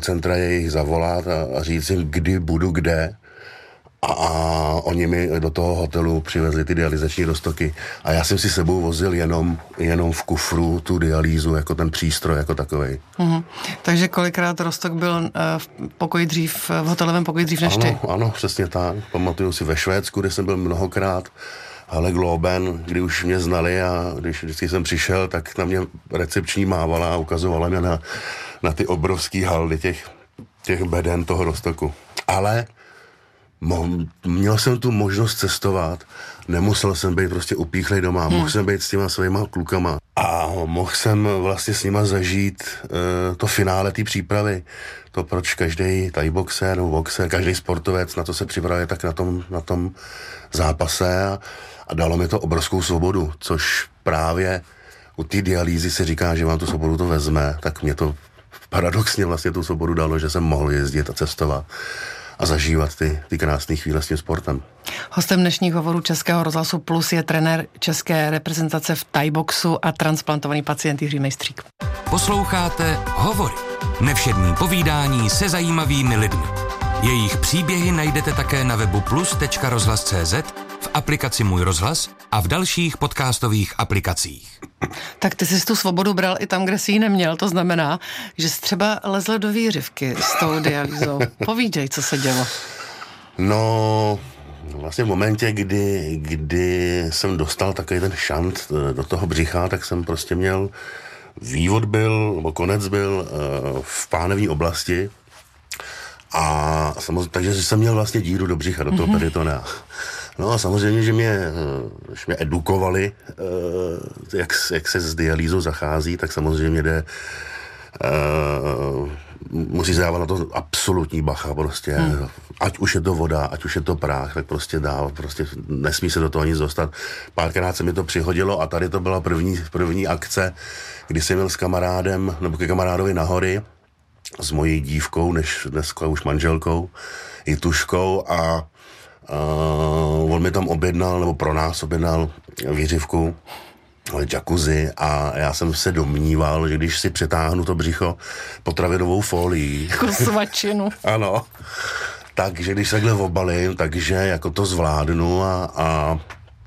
centra jejich zavolat a říct jim, kdy budu kde. A oni mi do toho hotelu přivezli ty dialyzační roztoky. A já jsem si sebou vozil jenom v kufru tu dialýzu, jako ten přístroj, jako takovej. Takže kolikrát roztok byl v hotelovém pokoji dřív než ty? Ano, přesně tak. Pamatuju si ve Švédsku, kde jsem byl mnohokrát, ale Globen, kdy už mě znali a když vždycky jsem přišel, tak na mě recepční mávala a ukazovala mě na ty obrovský haldy těch beden toho roztoku. Ale měl jsem tu možnost cestovat, nemusel jsem být prostě upíchlej doma, mohl jsem být s těma svýma klukama a mohl jsem vlastně s nima zažít to finále té přípravy. To, proč každý thaiboxer nebo boxer, každý sportovec na to se připravuje, tak na tom zápase a dalo mi to obrovskou svobodu, což právě u té dialýzy se říká, že vám tu svobodu to vezme, tak mě to paradoxně vlastně tu svobodu dalo, že jsem mohl jezdit a cestovat a zažívat ty krásné chvíle s tím sportem. Hostem dnešních hovorů Českého rozhlasu Plus je trenér české reprezentace v thaiboxu a transplantovaný pacient Jiří Mejstřík. Posloucháte Hovory. Nevšední povídání se zajímavými lidmi. Jejich příběhy najdete také na webu plus.rozhlas.cz, v aplikaci Můj rozhlas a v dalších podcastových aplikacích. Tak ty jsi tu svobodu bral i tam, kde jsi ji neměl, to znamená, že jsi třeba lezl do výřivky s tou dialýzou. Povídej, co se dělo. No, vlastně v momentě, kdy jsem dostal takový ten šant do toho břicha, tak jsem prostě měl vývod nebo konec byl v pánevní oblasti a samozřejmě, takže jsem měl vlastně díru do břicha, do toho peritonea. No a samozřejmě, že mě edukovali, jak se s dialýzou zachází, tak samozřejmě musí se dávat na to absolutní bacha prostě. Ať už je to voda, ať už je to prach, tak prostě nesmí se do toho nic dostat. Párkrát se mi to přihodilo a tady to byla první akce, kdy jsem měl s kamarádem, nebo ke kamarádovi na hory, s mojí dívkou, než dneska už manželkou, Jituškou a on mi tam objednal, nebo pro nás objednal výřivku, jacuzzi a já jsem se domníval, že když si přetáhnu to břicho potravinovou folií. Jako svačinu. Ano. Takže když se takhle obalím, takže jako to zvládnu a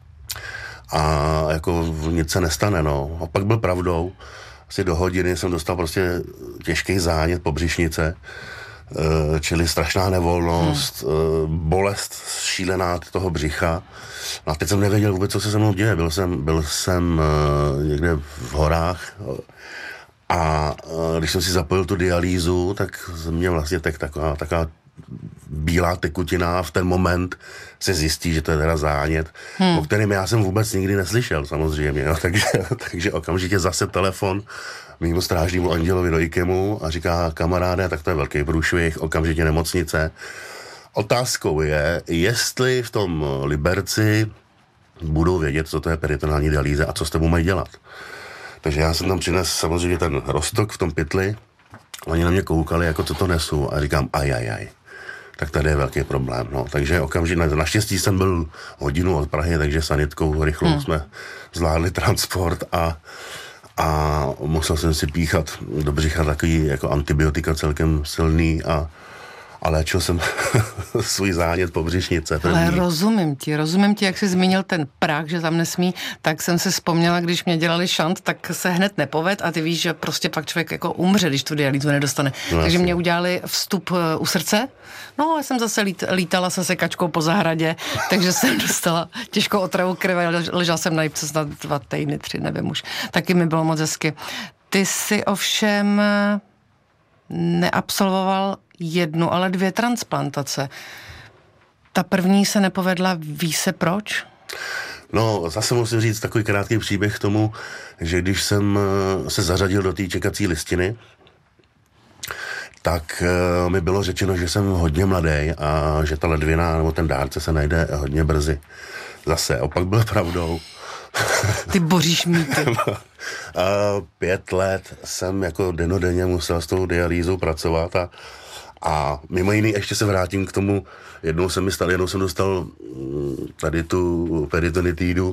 jako nic se nestane, no. A pak byl pravdou. Asi do hodiny jsem dostal prostě těžký zánět po břišnice, čili strašná nevolnost, bolest šílená toho břicha. A teď jsem nevěděl vůbec, co se se mnou děje. Byl jsem někde v horách a když jsem si zapojil tu dialýzu, tak ze mě vlastně taková bílá tekutina, v ten moment se zjistí, že to je teda zánět, o kterém já jsem vůbec nikdy neslyšel samozřejmě. Jo. Takže okamžitě zase telefon mému strážnímu andělovi do IKEMu a říká: kamaráde, tak to je velký průšvih, okamžitě nemocnice. Otázkou je, jestli v tom Liberci budou vědět, co to je peritonální dialýza a co s tebou mají dělat. Takže já jsem tam přinesl samozřejmě ten roztok v tom pytli, oni na mě koukali, jako co to nesu a říkám ajajaj. Tak tady je velký problém, no. Takže okamžitě, naštěstí jsem byl hodinu od Prahy, takže sanitkou rychlou jsme zvládli transport a musel jsem si píchat do břicha takový jako antibiotika celkem silný a léčil jsem svůj zánět po břišnice. Ale rozumím ti, jak jsi zmínil ten prach, že tam nesmí, tak jsem si vzpomněla, když mě dělali šant, tak se hned nepoved a ty víš, že prostě pak člověk jako umře, když tu dialýzu nedostane. No, takže mě udělali vstup u srdce, no a jsem zase lítala se sekačkou po zahradě, takže jsem dostala těžkou otravu krve, ležela jsem na jipce snad 2 týdny, 3, nevím už. Taky mi bylo moc hezky. Ty jsi ovšem neabsolvoval 1, ale 2 transplantace. Ta první se nepovedla, ví se proč? No, zase musím říct takový krátký příběh k tomu, že když jsem se zařadil do té čekací listiny, tak mi bylo řečeno, že jsem hodně mladý a že ta ledvina nebo ten dárce se najde hodně brzy. Zase, opak byl pravdou. Ty boříš mýty. 5 let jsem jako dennodenně musel s tou dialýzou pracovat A mimo jiný ještě se vrátím k tomu, jednou jsem dostal tady tu peritonitidu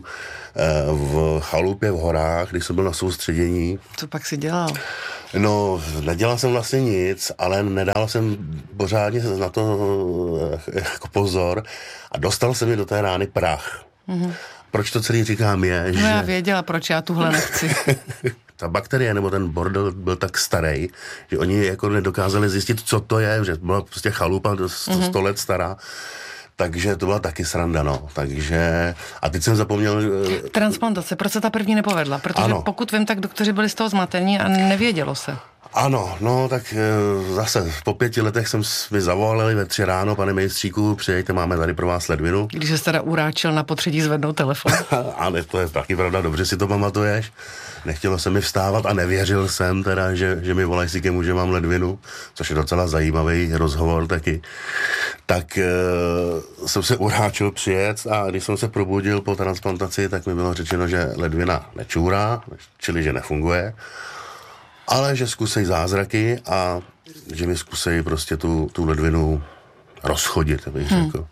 v chalupě v horách, když jsem byl na soustředění. Co pak si dělal? No, nedělal jsem vlastně nic, ale nedal jsem pořádně na to jako pozor a dostal se mi do té rány prach. Mm-hmm. Proč to celý říkám je, že... No já věděla, proč já tuhle nechci. Ta bakterie nebo ten bordel byl tak starý, že oni jako nedokázali zjistit, co to je, že byla prostě chalupa 100 let stará. Takže to byla taky sranda, no. Takže, a teď jsem zapomněl... Transplantace, proč se ta první nepovedla? Protože ano. Pokud vím, tak doktoři byli z toho zmatení a nevědělo se. Ano, no tak zase po 5 letech mi zavolali ve 3 ráno, pane mejstříku, přijďte, máme tady pro vás ledvinu. Když jsi teda uráčil na potředí zvednout telefon. Ale to je taky pravda, dobře si to pamatuješ. Nechtělo se mi vstávat a nevěřil jsem teda, že mi volají si kemu, že mám ledvinu, což je docela zajímavý rozhovor taky. Tak jsem se uráčil přijet a když jsem se probudil po transplantaci, tak mi bylo řečeno, že ledvina nečůrá, čili že nefunguje, ale že zkusej zázraky a že mi zkusej prostě tu ledvinu rozchodit, bych řekl.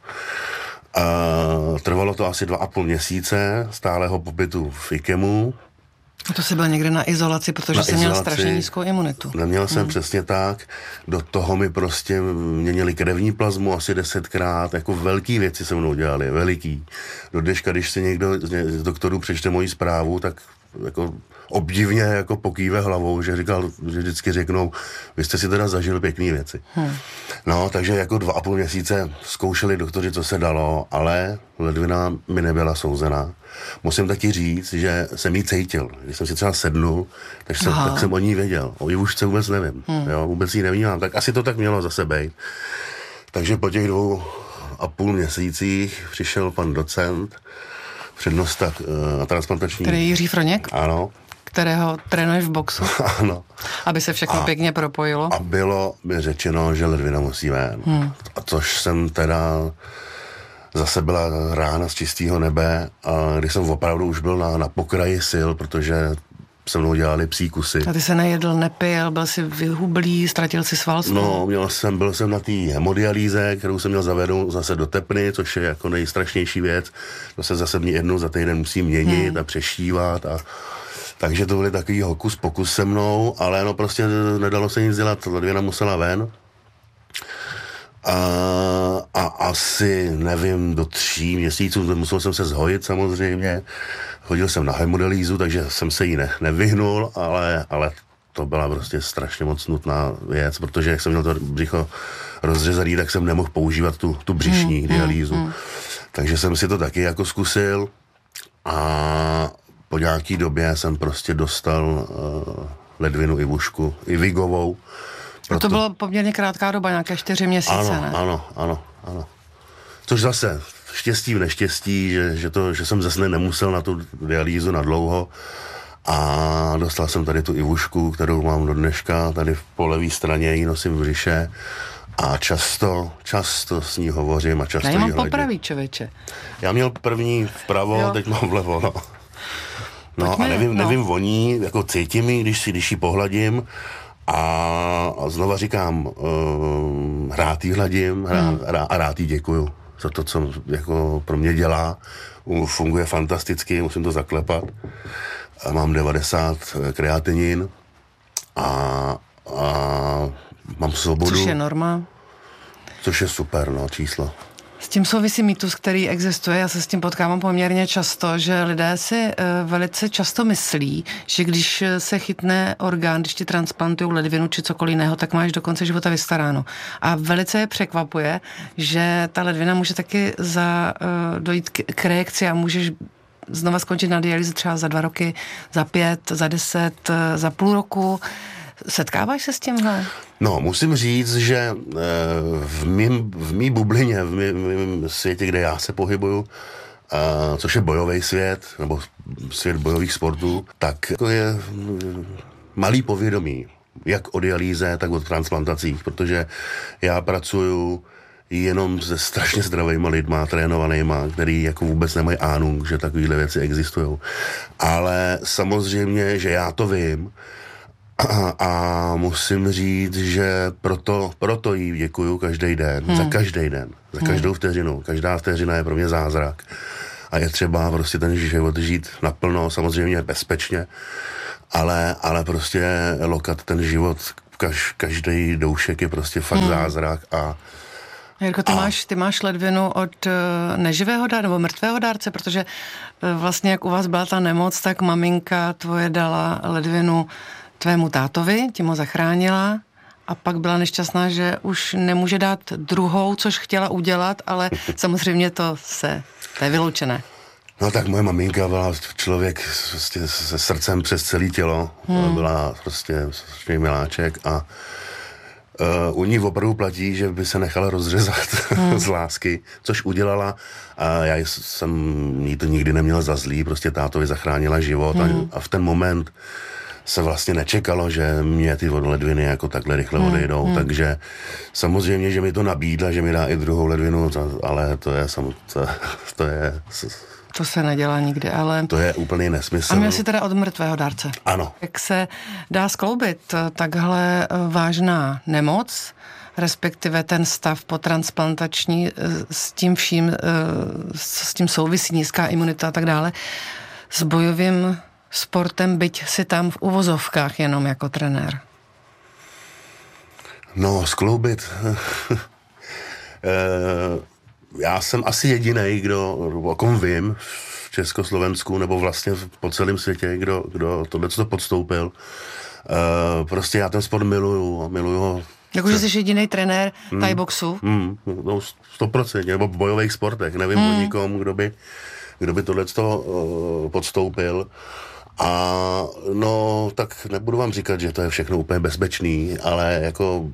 Trvalo to asi 2,5 měsíce stálého pobytu v IKEMu. A to jsi byl někde na izolaci, protože jsi měl strašně nízkou imunitu. Neměl jsem přesně tak. Do toho mi prostě měnili krevní plazmu asi 10krát. Jako velký věci se mnou dělali, veliký. Do dneška, když si někdo z doktorů přečte moji zprávu, tak jako obdivně jako pokýve hlavou, že vždycky řeknou, vy jste si teda zažil pěkný věci. No, takže jako 2,5 měsíce zkoušeli doktoři, co se dalo, ale ledvina mi nebyla souzená. Musím taky říct, že jsem jí cítil. Když jsem si třeba sednul, tak jsem o ní věděl. O Ivušce vůbec nevím. Jo, vůbec ji nevnímám. Tak asi to tak mělo zase být. Takže po těch 2,5 měsících přišel pan docent, přednosta transplantační. Který Jiří Froněk? Ano. Kterého trénuješ v boxu? Ano. Aby se všechno pěkně propojilo? A bylo mi řečeno, že ledvina musí ven. A což jsem teda... Zase byla rána z čistého nebe, a když jsem opravdu už byl na pokraji sil, protože se mnou dělali psí kusy. A ty se nejedl, nepil, byl jsi vyhublý, ztratil si sval? No, byl jsem na té hemodialýze, kterou jsem měl zavedu zase do tepny, což je jako nejstrašnější věc. To se zase mě jednou za týden musí měnit a přešívat takže to byly takový hokus pokus se mnou, ale no prostě nedalo se nic dělat, ledvina musela ven. A asi, nevím, do 3 měsíců, musel jsem se zhojit samozřejmě, chodil jsem na hemodialýzu, takže jsem se jí nevyhnul, ale to byla prostě strašně moc nutná věc, protože jak jsem měl to břicho rozřezaný, tak jsem nemohl používat tu břišní dialýzu. Takže jsem si to taky jako zkusil a po nějaký době jsem prostě dostal ledvinu Ivušku, Ivigovou. To bylo poměrně krátká doba, nějaké 4 měsíce, ne? Ano. Což zase štěstí v neštěstí, že jsem zase nemusel na tu dialýzu na dlouho a dostal jsem tady tu Ivušku, kterou mám do dneška, tady po levé straně ji nosím v břiše a často s ní hovořím a často jí hledím. Já mám popraví, člověče. Já měl první vpravo, teď mám vlevo, no. No a nevím o ní, jako cítím ji, když ji pohladím, a znova říkám, rád jí hladím a rád jí děkuju za to, co jako pro mě dělá. Funguje fantasticky, musím to zaklepat. Mám 90 kreatinin a mám svobodu. Což je norma. Což je super, no, číslo. S tím souvisí mýtus, který existuje, já se s tím potkávám poměrně často, že lidé si velice často myslí, že když se chytne orgán, když ti transplantují ledvinu či cokoliv jiného, tak máš do konce života vystaráno. A velice je překvapuje, že ta ledvina může taky dojít k reakci a můžeš znova skončit na dialýze třeba za 2 roky, za 5, za 10, za půl roku. Setkáváš se s tímhle? No, musím říct, že v mý bublině, v mém světě, kde já se pohybuju, což je bojový svět, nebo svět bojových sportů, tak to je malý povědomí, jak o dialýze, tak o transplantacích, protože já pracuju jenom se strašně zdravýma lidma, trénovanýma, který jako vůbec nemají ánu, že takovýhle věci existují. Ale samozřejmě, že já to vím, A musím říct, že proto jí děkuju každý den, za každý den, za každou vteřinu. Každá vteřina je pro mě zázrak. A je třeba prostě ten život žít naplno, samozřejmě bezpečně, ale prostě lokat ten život, každý doušek je prostě fakt zázrak. Jirko, ty máš ledvinu od neživého dárce nebo mrtvého dárce, protože vlastně jak u vás byla ta nemoc, tak maminka tvoje dala ledvinu tvému tátovi, tím ho zachránila a pak byla nešťastná, že už nemůže dát druhou, což chtěla udělat, ale samozřejmě to je vyloučené. No tak moje maminka byla člověk prostě se srdcem přes celé tělo, byla prostě miláček a u ní opravdu platí, že by se nechala rozřezat z lásky, což udělala a já jsem jí to nikdy neměl za zlý, prostě tátovi zachránila život a v ten moment se vlastně nečekalo, že mě ty ledviny jako takhle rychle odejdou, takže samozřejmě, že mi to nabídla, že mi dá i druhou ledvinu, ale to se nedělá nikdy, ale... To je úplný nesmysl. A měl jsi teda od mrtvého dárce. Ano. Jak se dá skloubit takhle vážná nemoc, respektive ten stav potransplantační s tím vším, s tím souvisí nízká imunita a tak dále, s bojovým sportem, byť si tam v uvozovkách jenom jako trenér? No, skloubit... Já jsem asi jedinej, o kom vím v Československu nebo vlastně po celém světě, kdo tohleto podstoupil. Prostě já ten sport miluju ho. Jakože jsi jedinej trenér Thai boxu? No 100%, nebo v bojových sportech. Nevím o nikom, kdo by tohleto podstoupil. A no, tak nebudu vám říkat, že to je všechno úplně bezpečný, ale jako...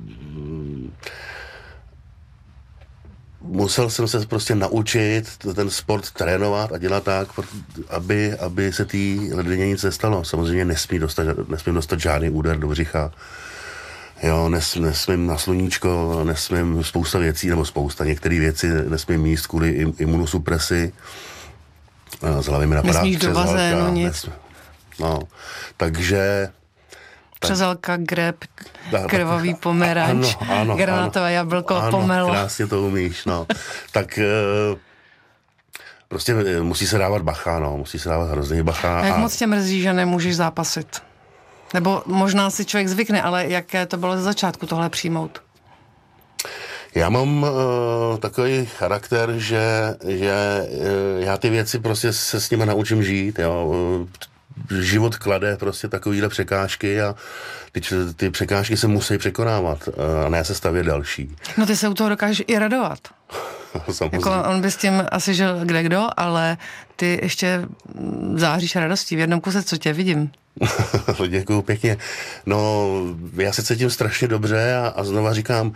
Musel jsem se prostě naučit ten sport trénovat a dělat tak, aby se té ledvině nic nestalo. Samozřejmě nesmím dostat žádný úder do břicha. Jo, nesmím na sluníčko, nesmím některé věci nesmím jíst kvůli imunosupresi. Z hlavy mi napadá nesmíš do bazénu nic. No, takže... Přezalka, greb, krvavý pomeranč, granátové jablko, pomelo. Krásně to umíš, no. Tak prostě musí se dávat bacha, musí se dávat hrozný bacha. A jak moc tě mrzí, že nemůžeš zápasit? Nebo možná si člověk zvykne, ale jaké to bylo ze začátku tohle přijmout? Já mám takový charakter, že já ty věci prostě se s nimi naučím žít, jo. Život klade prostě takovýhle překážky a ty překážky se musí překonávat a ne se stavět další. No ty se u toho dokážeš i radovat. Jako on by s tím asi žil kdekdo, ale ty ještě záříš radostí v jednom kuse, co tě vidím. Děkuju pěkně. No, já se cítím strašně dobře a znova říkám,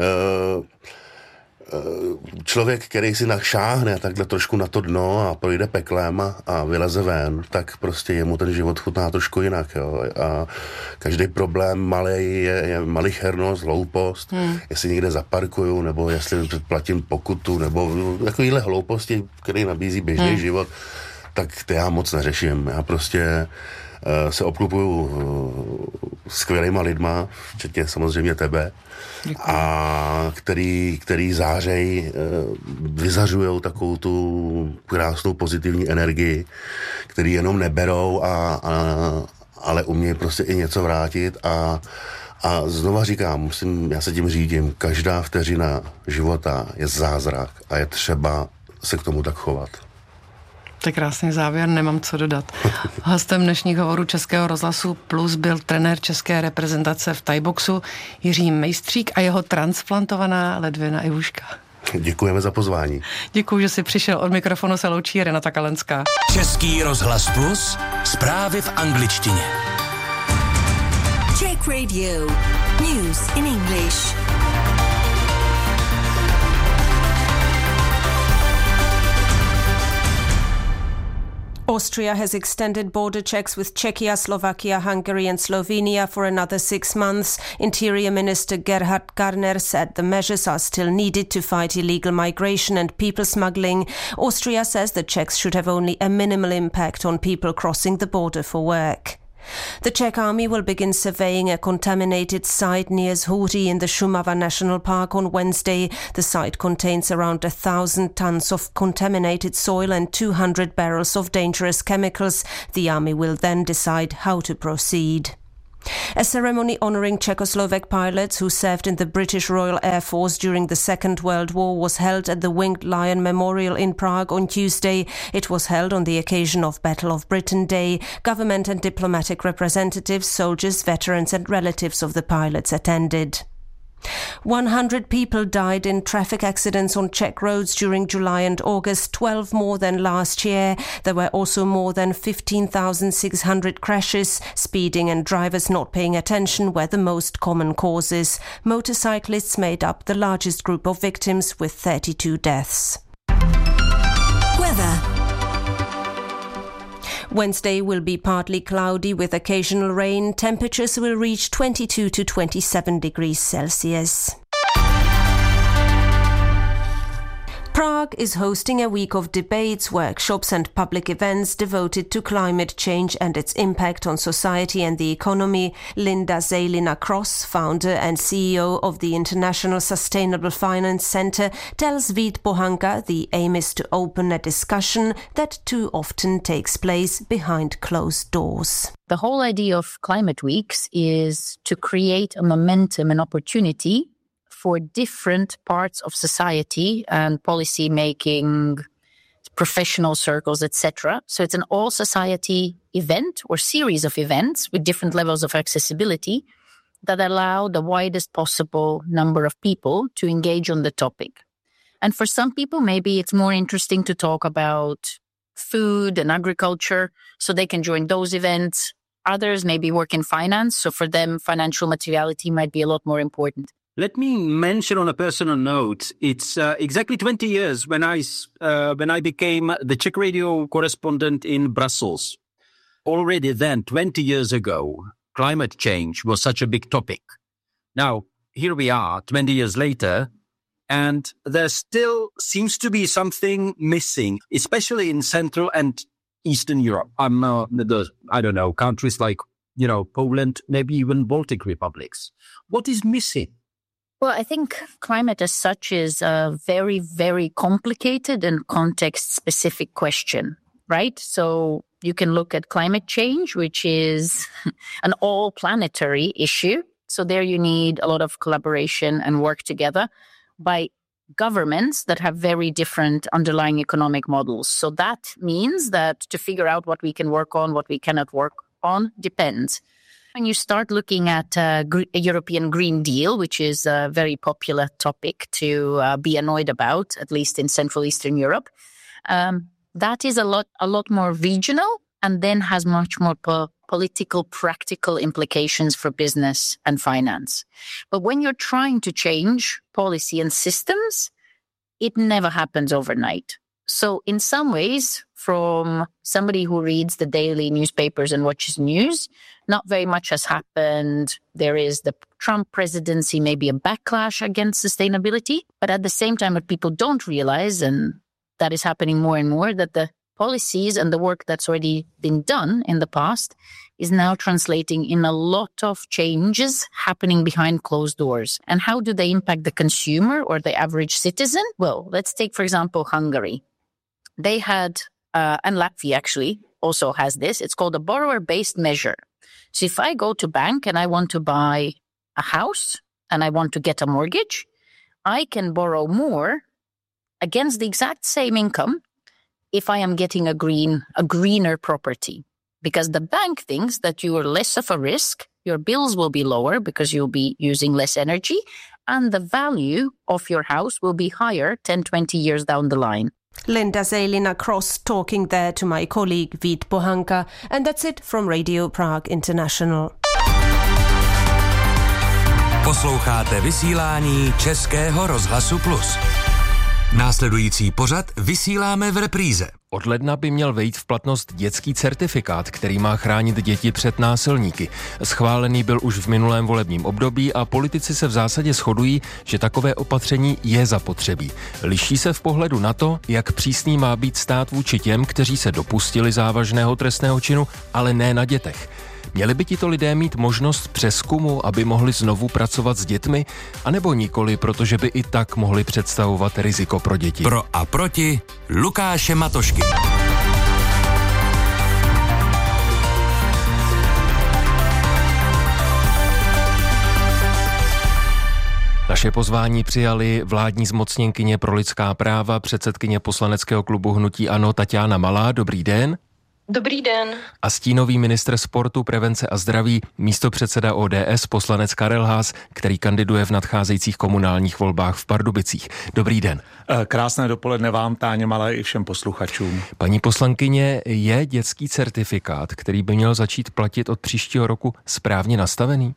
člověk, který si našáhne takhle trošku na to dno a projde peklem a vyleze ven, tak prostě jemu ten život chutná trošku jinak. Jo. A každý problém malej je malichernost, hloupost, jestli někde zaparkuju, nebo jestli platím pokutu, nebo takovýhle hlouposti, který nabízí běžný život, tak to já moc neřeším. Já prostě se obklupuju skvělýma lidma, včetně samozřejmě tebe, a který zářej, vyzařujou takovou tu krásnou pozitivní energii, který jenom neberou, ale umějí prostě i něco vrátit a znova říkám, já se tím řídím, každá vteřina života je zázrak a je třeba se k tomu tak chovat. To je krásný závěr, nemám co dodat. Hostem dnešních hovorů Českého rozhlasu Plus byl trenér české reprezentace v Thai boxu Jiří Mejstřík a jeho transplantovaná ledvina Ivuška. Děkujeme za pozvání. Děkuji, že jsi přišel. Od mikrofonu se loučí Renata Kalenská. Český rozhlas Plus, zprávy v angličtině. Czech Radio, news in English. Austria has extended border checks with Czechia, Slovakia, Hungary and Slovenia for another 6 months. Interior Minister Gerhard Garner said the measures are still needed to fight illegal migration and people smuggling. Austria says the checks should have only a minimal impact on people crossing the border for work. The Czech army will begin surveying a contaminated site near Zhůří in the Šumava National Park on Wednesday. The site contains around 1,000 tons of contaminated soil and 200 barrels of dangerous chemicals. The army will then decide how to proceed. A ceremony honouring Czechoslovak pilots who served in the British Royal Air Force during the Second World War was held at the Winged Lion Memorial in Prague on Tuesday. It was held on the occasion of Battle of Britain Day. Government and diplomatic representatives, soldiers, veterans and relatives of the pilots attended. 100 people died in traffic accidents on Czech roads during July and August, 12 more than last year. There were also more than 15,600 crashes. Speeding and drivers not paying attention were the most common causes. Motorcyclists made up the largest group of victims with 32 deaths. Weather. Wednesday will be partly cloudy with occasional rain. Temperatures will reach 22 to 27 degrees Celsius. Prague is hosting a week of debates, workshops and public events devoted to climate change and its impact on society and the economy. Linda Zelina-Cross, founder and CEO of the International Sustainable Finance Center, tells Vít Bohanka the aim is to open a discussion that too often takes place behind closed doors. The whole idea of climate weeks is to create a momentum and opportunity for different parts of society and policy making, professional circles, etc. So it's an all society event or series of events with different levels of accessibility that allow the widest possible number of people to engage on the topic. And for some people, maybe it's more interesting to talk about food and agriculture, so they can join those events. Others maybe work in finance, so for them, financial materiality might be a lot more important. Let me mention on a personal note, it's exactly 20 years when I became the Czech radio correspondent in Brussels. Already then, 20 years ago, climate change was such a big topic. Now, here we are, 20 years later, and there still seems to be something missing, especially in Central and Eastern Europe. I don't know, countries like, Poland, maybe even Baltic republics. What is missing? Well, I think climate as such is a very, very complicated and context-specific question, right? So you can look at climate change, which is an all-planetary issue. So there you need a lot of collaboration and work together by governments that have very different underlying economic models. So that means that to figure out what we can work on, what we cannot work on, depends. When you start looking at a European Green Deal, which is a very popular topic to be annoyed about, at least in Central Eastern Europe, that is a lot more regional and then has much more political, practical implications for business and finance. But when you're trying to change policy and systems, it never happens overnight. So in some ways, from somebody who reads the daily newspapers and watches news, not very much has happened. There is the Trump presidency, maybe a backlash against sustainability. But at the same time, what people don't realize, and that is happening more and more, that the policies and the work that's already been done in the past is now translating in a lot of changes happening behind closed doors. And how do they impact the consumer or the average citizen? Well, let's take, for example, Hungary. They had, and Latvia actually also has this, it's called a borrower-based measure. So if I go to bank and I want to buy a house and I want to get a mortgage, I can borrow more against the exact same income if I am getting a greener property. Because the bank thinks that you are less of a risk, your bills will be lower because you'll be using less energy, and the value of your house will be higher 10, 20 years down the line. Linda Zelina-Cross talking there to my colleague Vít Bohanka. And that's it from Radio Prague International. Posloucháte vysílání Českého rozhlasu Plus. Následující pořad vysíláme v repríze. Od ledna by měl vejít v platnost dětský certifikát, který má chránit děti před násilníky. Schválený byl už v minulém volebním období a politici se v zásadě shodují, že takové opatření je zapotřebí. Liší se v pohledu na to, jak přísný má být stát vůči těm, kteří se dopustili závažného trestného činu, ale ne na dětech. Měli by tito lidé mít možnost přezkumu, aby mohli znovu pracovat s dětmi, anebo nikoli, protože by i tak mohli představovat riziko pro děti? Pro a proti Lukáše Matošky. Naše pozvání přijali vládní zmocněnkyně pro lidská práva, předsedkyně poslaneckého klubu Hnutí ANO Taťána Malá. Dobrý den. Dobrý den. A stínový ministr sportu, prevence a zdraví, místopředseda ODS, poslanec Karel Haas, který kandiduje v nadcházejících komunálních volbách v Pardubicích. Dobrý den. Krásné dopoledne vám, Táně Malé, i všem posluchačům. Paní poslankyně, je dětský certifikát, který by měl začít platit od příštího roku, správně nastavený?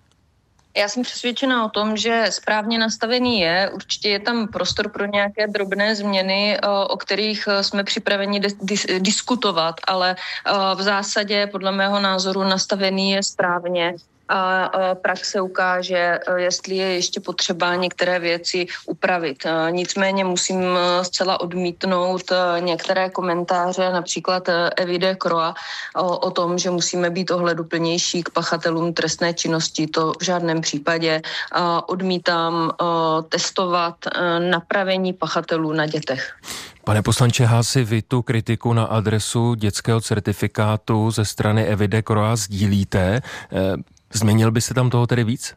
Já jsem přesvědčena o tom, že správně nastavený je. Určitě je tam prostor pro nějaké drobné změny, o kterých jsme připraveni diskutovat, ale v zásadě podle mého názoru nastavený je správně. A praxe ukáže, jestli je ještě potřeba některé věci upravit. Nicméně musím zcela odmítnout některé komentáře, například Evy de Croix, o tom, že musíme být ohleduplnější k pachatelům trestné činnosti. To v žádném případě. Odmítám testovat napravení pachatelů na dětech. Pane poslanče Haasi, vy tu kritiku na adresu dětského certifikátu ze strany Evy de Croix sdílíte. Změnil by se tam toho tedy víc?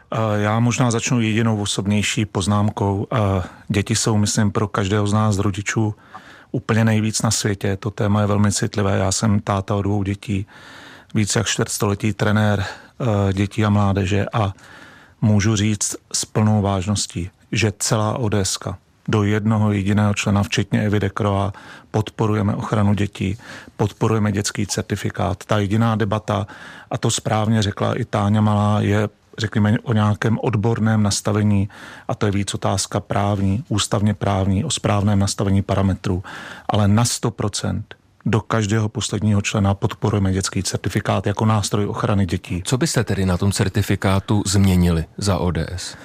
Já možná začnu jedinou osobnější poznámkou. Děti jsou, myslím, pro každého z nás rodičů úplně nejvíc na světě. To téma je velmi citlivé. Já jsem táta o 2 dětí, víc jak čtvrtstoletý trenér dětí a mládeže a můžu říct s plnou vážností, že celá ODSka do jednoho jediného člena, včetně Evy de Croix, podporujeme ochranu dětí, podporujeme dětský certifikát. Ta jediná debata, a to správně řekla i Táňa Malá, je, řekněme, o nějakém odborném nastavení, a to je víc otázka právní, ústavně právní, o správném nastavení parametrů, ale na 100% do každého posledního člena podporujeme dětský certifikát jako nástroj ochrany dětí. Co byste tedy na tom certifikátu změnili za ODS?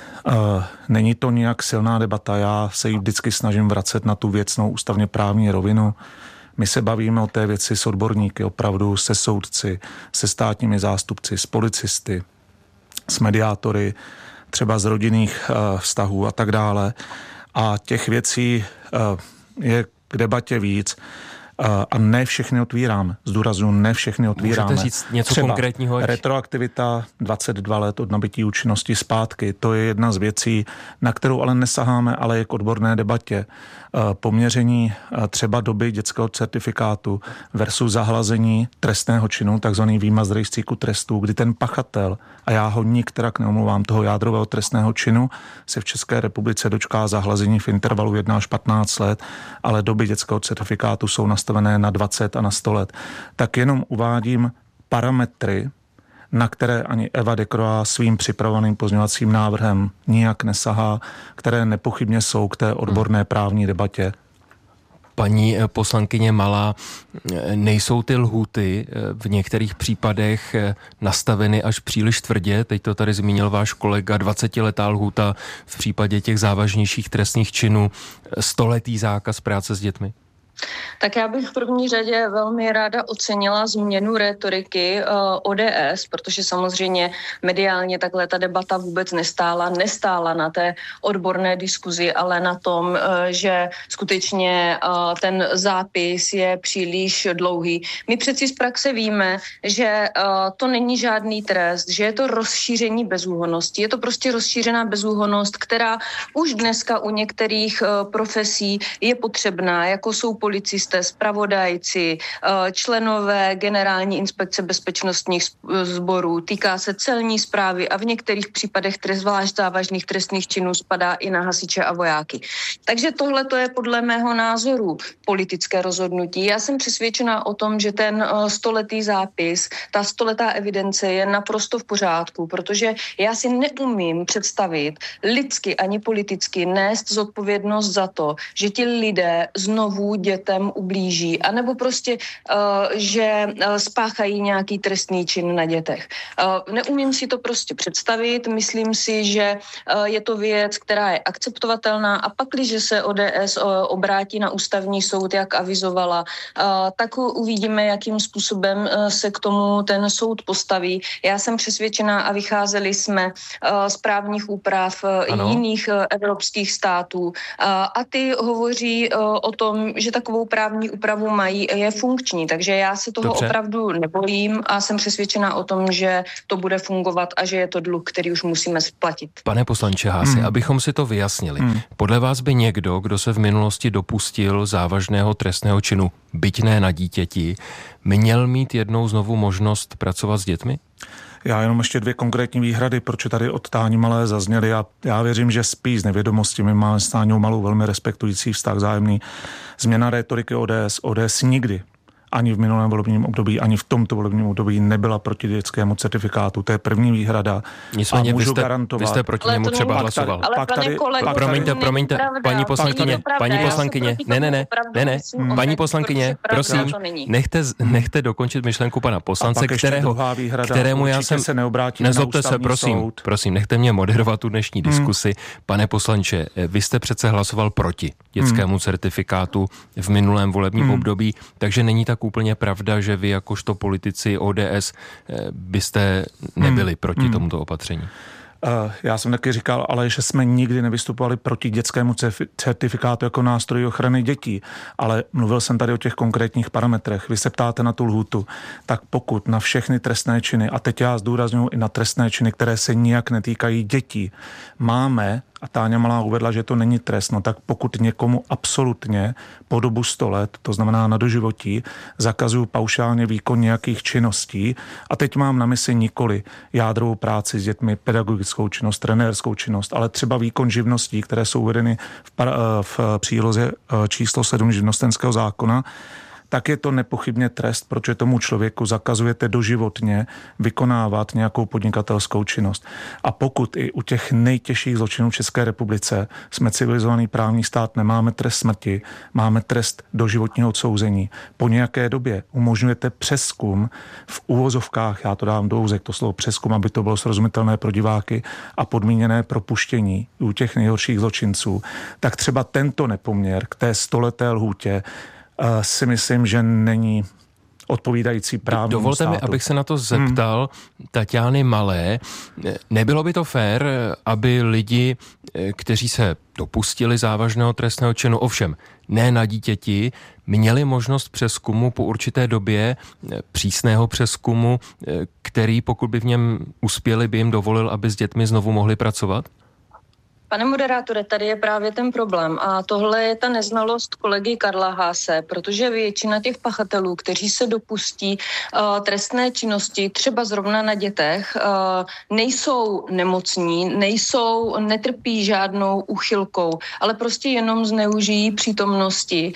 Není to nějak silná debata, já se jí vždycky snažím vracet na tu věcnou ústavně právní rovinu. My se bavíme o té věci s odborníky, opravdu se soudci, se státními zástupci, s policisty, s mediátory, třeba z rodinných vztahů a tak dále. A těch věcí je k debatě víc. A ne všechny otvíráme. Zdůraznuju, ne všechny otvíráme. Můžete říct něco třeba konkrétního? Retroaktivita 22 let od nabytí účinnosti zpátky. To je jedna z věcí, na kterou ale nesaháme, ale je k odborné debatě. Poměření třeba doby dětského certifikátu versus zahlazení trestného činu, takzvaný výmaz z rejstříku trestů, kdy ten pachatel, a já ho nikterak neomluvám, toho jádrového trestného činu, se v České republice dočká zahlazení v intervalu 1 až 15 let, ale doby dětského certifikátu jsou nastavené na 20 a na 100 let. Tak jenom uvádím parametry, na které ani Eva de Croix svým připraveným pozměňovacím návrhem nijak nesahá, které nepochybně jsou k té odborné právní debatě. Paní poslankyně Malá, nejsou ty lhůty v některých případech nastaveny až příliš tvrdě? Teď to tady zmínil váš kolega, 20letá lhůta v případě těch závažnějších trestných činů, 100letý zákaz práce s dětmi. Tak já bych v první řadě velmi ráda ocenila změnu rétoriky ODS, protože samozřejmě mediálně takhle ta debata vůbec nestála na té odborné diskuzi, ale na tom, že skutečně ten zápis je příliš dlouhý. My přeci z praxe víme, že to není žádný trest, že je to rozšíření bezúhonnosti. Je to prostě rozšířená bezúhonnost, která už dneska u některých profesí je potřebná, jako jsou policisté, zpravodajci, členové Generální inspekce bezpečnostních sborů, týká se celní správy a v některých případech zvlášť závažných trestných činů spadá i na hasiče a vojáky. Takže tohle to je podle mého názoru politické rozhodnutí. Já jsem přesvědčena o tom, že ten 100letý zápis, ta 100letá evidence je naprosto v pořádku, protože já si neumím představit lidsky ani politicky nést zodpovědnost za to, že ti lidé znovu dětem dětem ublíží, anebo prostě, že spáchají nějaký trestný čin na dětech. Neumím si to prostě představit, myslím si, že je to věc, která je akceptovatelná a pak, když se ODS obrátí na ústavní soud, jak avizovala, tak uvidíme, jakým způsobem se k tomu ten soud postaví. Já jsem přesvědčená a vycházeli jsme z právních úprav jiných evropských států a ty hovoří o tom, že takovou právní úpravu mají, je funkční, takže já se toho opravdu nebojím a jsem přesvědčená o tom, že to bude fungovat a že je to dluh, který už musíme splatit. Pane poslanče Haasi, abychom si to vyjasnili. Podle vás by někdo, kdo se v minulosti dopustil závažného trestného činu, byť ne na dítěti, měl mít jednou znovu možnost pracovat s dětmi? Já jenom ještě 2 konkrétní výhrady, proč tady od Táni Malé zazněly. Já věřím, že spíš z nevědomosti. My máme s Táňou Malou velmi respektující vztah vzájemný. Změna rétoriky ODS nikdy ani v minulém volebním období, ani v tomto volebním období nebyla proti dětskému certifikátu. To je první výhrada. Nicméně vy jste proti němu třeba hlasoval. Promiňte, paní poslankyně, ne, paní poslankyně, prosím, nechte dokončit myšlenku pana poslance, kterému já jsem, nezlobte se, prosím, nechte mě moderovat tu dnešní diskusi. Pane poslanče, vy jste přece hlasoval proti dětskému certifikátu v minulém volebním období, takže není tak úplně pravda, že vy jakožto politici ODS byste nebyli proti tomuto opatření. Já jsem taky říkal, ale že jsme nikdy nevystupovali proti dětskému certifikátu jako nástroji ochrany dětí, ale mluvil jsem tady o těch konkrétních parametrech. Vy se ptáte na tu lhůtu, tak pokud na všechny trestné činy, a teď já zdůrazňuji i na trestné činy, které se nijak netýkají dětí, máme, a Táňa Malá uvedla, že to není trest, no tak pokud někomu absolutně po dobu 100 let, to znamená na doživotí, zakazuju paušálně výkon nějakých činností, a teď mám na mysli nikoli jádrovou práci s dětmi, pedagogickou činnost, trenérskou činnost, ale třeba výkon živností, které jsou uvedeny v příloze číslo 7 živnostenského zákona, tak je to nepochybně trest, protože tomu člověku zakazujete doživotně vykonávat nějakou podnikatelskou činnost. A pokud i u těch nejtěžších zločinů v České republice jsme civilizovaný právní stát, nemáme trest smrti, máme trest doživotního odsouzení, po nějaké době umožňujete přezkum v uvozovkách, já to dám do úzek, to slovo přezkum, aby to bylo srozumitelné pro diváky, a podmíněné propuštění u těch nejhorších zločinců, tak třeba tento nepoměr k té 100leté lhůtě si myslím, že není odpovídající právnímu státu. Dovolte mi, abych se na to zeptal Taťány Malé. Nebylo by to fér, aby lidi, kteří se dopustili závažného trestného činu, ovšem ne na dítěti, měli možnost přezkumu po určité době, přísného přezkumu, který, pokud by v něm uspěli, by jim dovolil, aby s dětmi znovu mohli pracovat? Pane moderátore, tady je právě ten problém a tohle je ta neznalost kolegy Karla Haase, protože většina těch pachatelů, kteří se dopustí trestné činnosti, třeba zrovna na dětech, nejsou nemocní, netrpí žádnou úchylkou, ale prostě jenom zneužijí přítomnosti,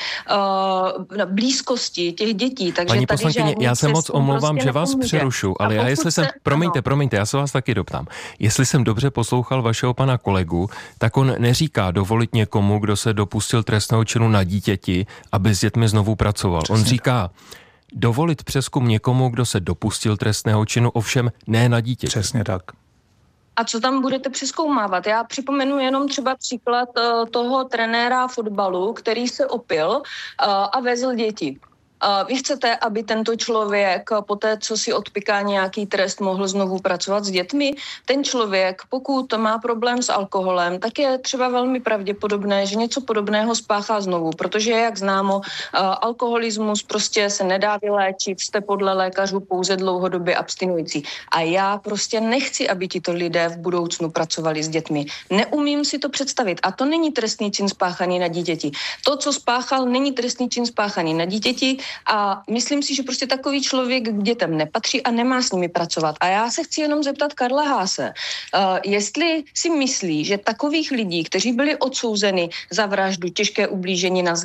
blízkosti těch dětí. Takže paní poslankyně, já se moc omlouvám, prostě že vás přerušu, ale já jestli jsem, promiňte, já se vás taky doptám. Jestli jsem dobře poslouchal vašeho pana kolegu, tak on neříká dovolit někomu, kdo se dopustil trestného činu na dítěti, aby s dětmi znovu pracoval. Přesně. On říká dovolit přezkum někomu, kdo se dopustil trestného činu, ovšem ne na dítěti. Přesně tak. A co tam budete přezkoumávat? Já připomenu jenom třeba příklad toho trenéra fotbalu, který se opil a vezl děti. Vy chcete, aby tento člověk po té, co si odpiká nějaký trest, mohl znovu pracovat s dětmi? Ten člověk, pokud má problém s alkoholem, tak je třeba velmi pravděpodobné, že něco podobného spáchá znovu, protože, jak známo, alkoholismus prostě se nedá vyléčit, jste podle lékařů pouze dlouhodobě abstinující. A já prostě nechci, aby tito lidé v budoucnu pracovali s dětmi. Neumím si to představit. A to není trestný čin spáchaný na dítěti. To, co spáchal, není trestný čin spáchaný na dítěti. a myslím si, že prostě takový člověk k dětem nepatří a nemá s nimi pracovat. A já se chci jenom zeptat Karla Haase, jestli si myslí, že takových lidí, kteří byli odsouzeni za vraždu, těžké ublížení na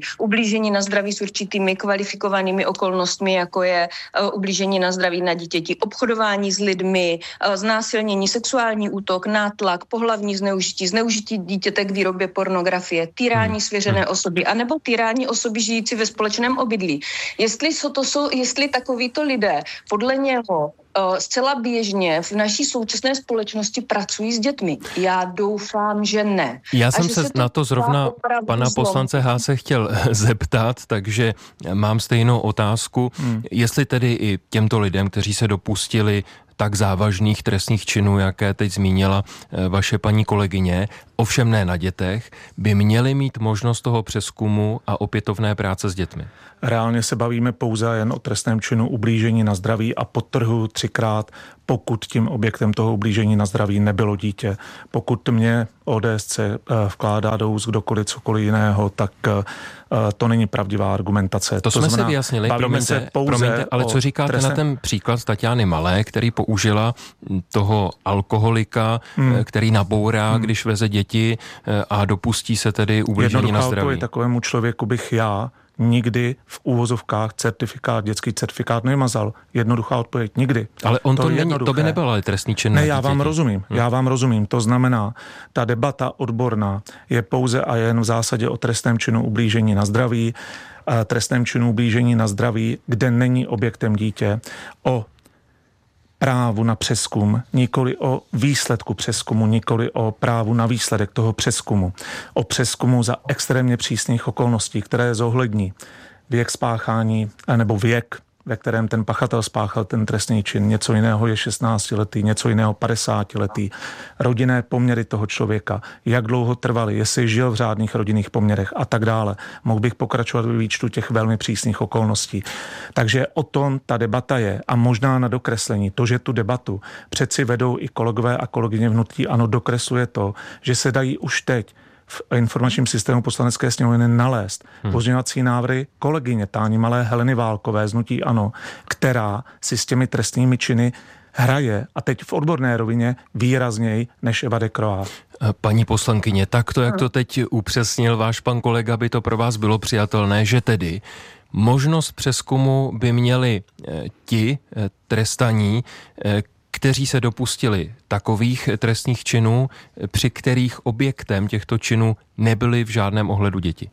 zdraví s určitými kvalifikovanými okolnostmi, jako je ublížení na zdraví na dítěti, obchodování s lidmi, znásilnění, sexuální útok, nátlak, pohlavní zneužití dítěte k výrobě pornografie, týrání svěřené osoby, anebo týrání osoby žijící ve společném obydlí. Jestli takovýto lidé podle něho zcela běžně v naší současné společnosti pracují s dětmi. Já doufám, že ne. Já jsem se na to zrovna pana poslance Haase chtěl zeptat, takže mám stejnou otázku. Jestli tedy i těmto lidem, kteří se dopustili tak závažných trestných činů, jaké teď zmínila vaše paní kolegyně, ovšem ne na dětech, by měli mít možnost toho přezkumu a opětovné práce s dětmi. Reálně se bavíme pouze jen o trestném činu ublížení na zdraví a podtrhuji 3krát, pokud tím objektem toho ublížení na zdraví nebylo dítě. Pokud mě ODS vkládá do úst kdokoliv cokoliv jiného, tak to není pravdivá argumentace. To jsme se vyjasnili, promiňte, ale co říkáte na ten příklad Tatiany Malé, který použila toho alkoholika, který nabourá, když veze děti a dopustí se tedy ublížení na zdraví? Jednoduchá takovému člověku bych já nikdy v úvozovkách dětský certifikát nevymazal. Jednoduchá odpověď, nikdy. Ale to by nebyl ale trestný čin. Ne, já vám rozumím. To znamená, ta debata odborná je pouze a jen v zásadě o trestném činu ublížení na zdraví, trestném činu ublížení na zdraví, kde není objektem dítě, o právu na přezkum, nikoli o výsledku přezkumu, nikoli o právu na výsledek toho přezkumu. O přezkumu za extrémně přísných okolností, které zohlední věk spáchání, nebo věk, ve kterém ten pachatel spáchal ten trestný čin. Něco jiného je 16letý, něco jiného 50letý. Rodinné poměry toho člověka, jak dlouho trvaly, jestli žil v řádných rodinných poměrech a tak dále. Mohl bych pokračovat ve výčtu těch velmi přísných okolností. Takže o tom ta debata je a možná na dokreslení. To, že tu debatu přeci vedou i kolegové a kolegyně v hnutí ANO, dokresluje to, že se dají už teď v informačním systému Poslanecké sněmovny nalézt pozměňovací návrhy kolegyně Táni Malé Heleny Válkové z hnutí ANO, která si s těmi trestnými činy hraje a teď v odborné rovině výrazněji než Eva Dekroá. Paní poslankyně, tak to, jak to teď upřesnil váš pan kolega, by to pro vás bylo přijatelné, že tedy možnost přezkumu by měli ti trestaní, kteří se dopustili takových trestných činů, při kterých objektem těchto činů nebyly v žádném ohledu děti?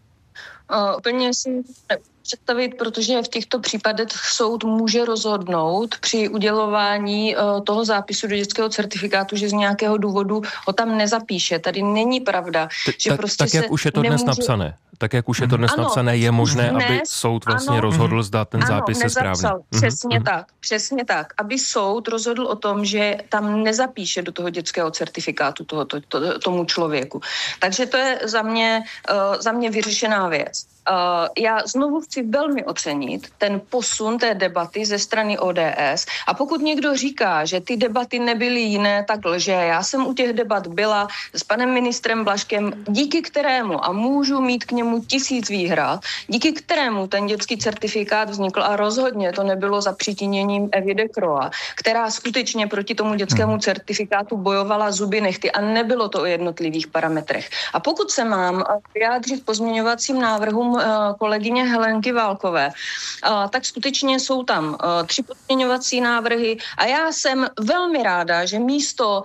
Úplně si představit, protože v těchto případech soud může rozhodnout při udělování toho zápisu do dětského certifikátu, že z nějakého důvodu ho tam nezapíše. Tady není pravda, že prostě tak jak už je to dnes napsané. Tak jak už je to dnes napsané, je možné, aby soud vlastně rozhodl, zda ten zápis je správný. Přesně tak. Aby soud rozhodl o tom, že tam nezapíše do toho dětského certifikátu tomu člověku. Takže to je za mě vyřešená věc. Já znovu chci velmi ocenit ten posun té debaty ze strany ODS a pokud někdo říká, že ty debaty nebyly jiné, tak lže. Já jsem u těch debat byla s panem ministrem Blažkem, díky kterému, a můžu mít k němu 1000 výhrad, díky kterému ten dětský certifikát vznikl a rozhodně to nebylo za přitíněním Evy Dekroa, která skutečně proti tomu dětskému certifikátu bojovala zuby nehty a nebylo to o jednotlivých parametrech. A pokud se mám vyjádřit pozměňovacím návrhům kolegyně Helenky Válkové, tak skutečně jsou tam 3 pozměňovací návrhy a já jsem velmi ráda, že místo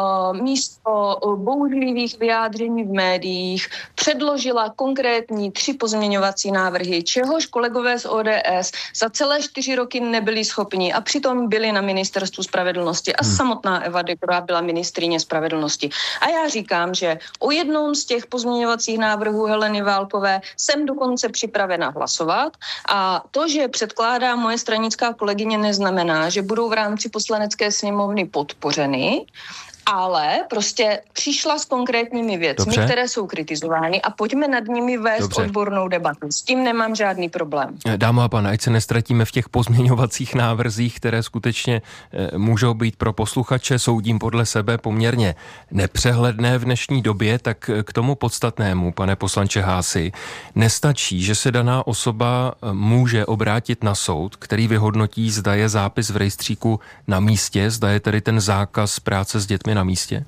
bouřlivých vyjádření v médiích předložila konkrétní 3 pozměňovací návrhy, čehož kolegové z ODS za celé 4 roky nebyli schopni a přitom byli na ministerstvu spravedlnosti a samotná Eva Dekroa byla ministryně spravedlnosti. A já říkám, že o jednom z těch pozměňovacích návrhů Heleny Válkové jsem dokonce připravena hlasovat a to, že předkládá moje stranická kolegyně, neznamená, že budou v rámci poslanecké sněmovny podpořeny. ale prostě přišla s konkrétními věcmi, Dobře. které jsou kritizovány a pojďme nad nimi vést Dobře. odbornou debatu. S tím nemám žádný problém. Dámy a pánové, ať se nestratíme v těch pozměňovacích návrzích, které skutečně můžou být pro posluchače, soudím podle sebe, poměrně nepřehledné v dnešní době, tak k tomu podstatnému, pane poslanče Haasi, nestačí, že se daná osoba může obrátit na soud, který vyhodnotí, zda je zápis v rejstříku na místě, zda je tedy ten zákaz práce s dětmi na místě?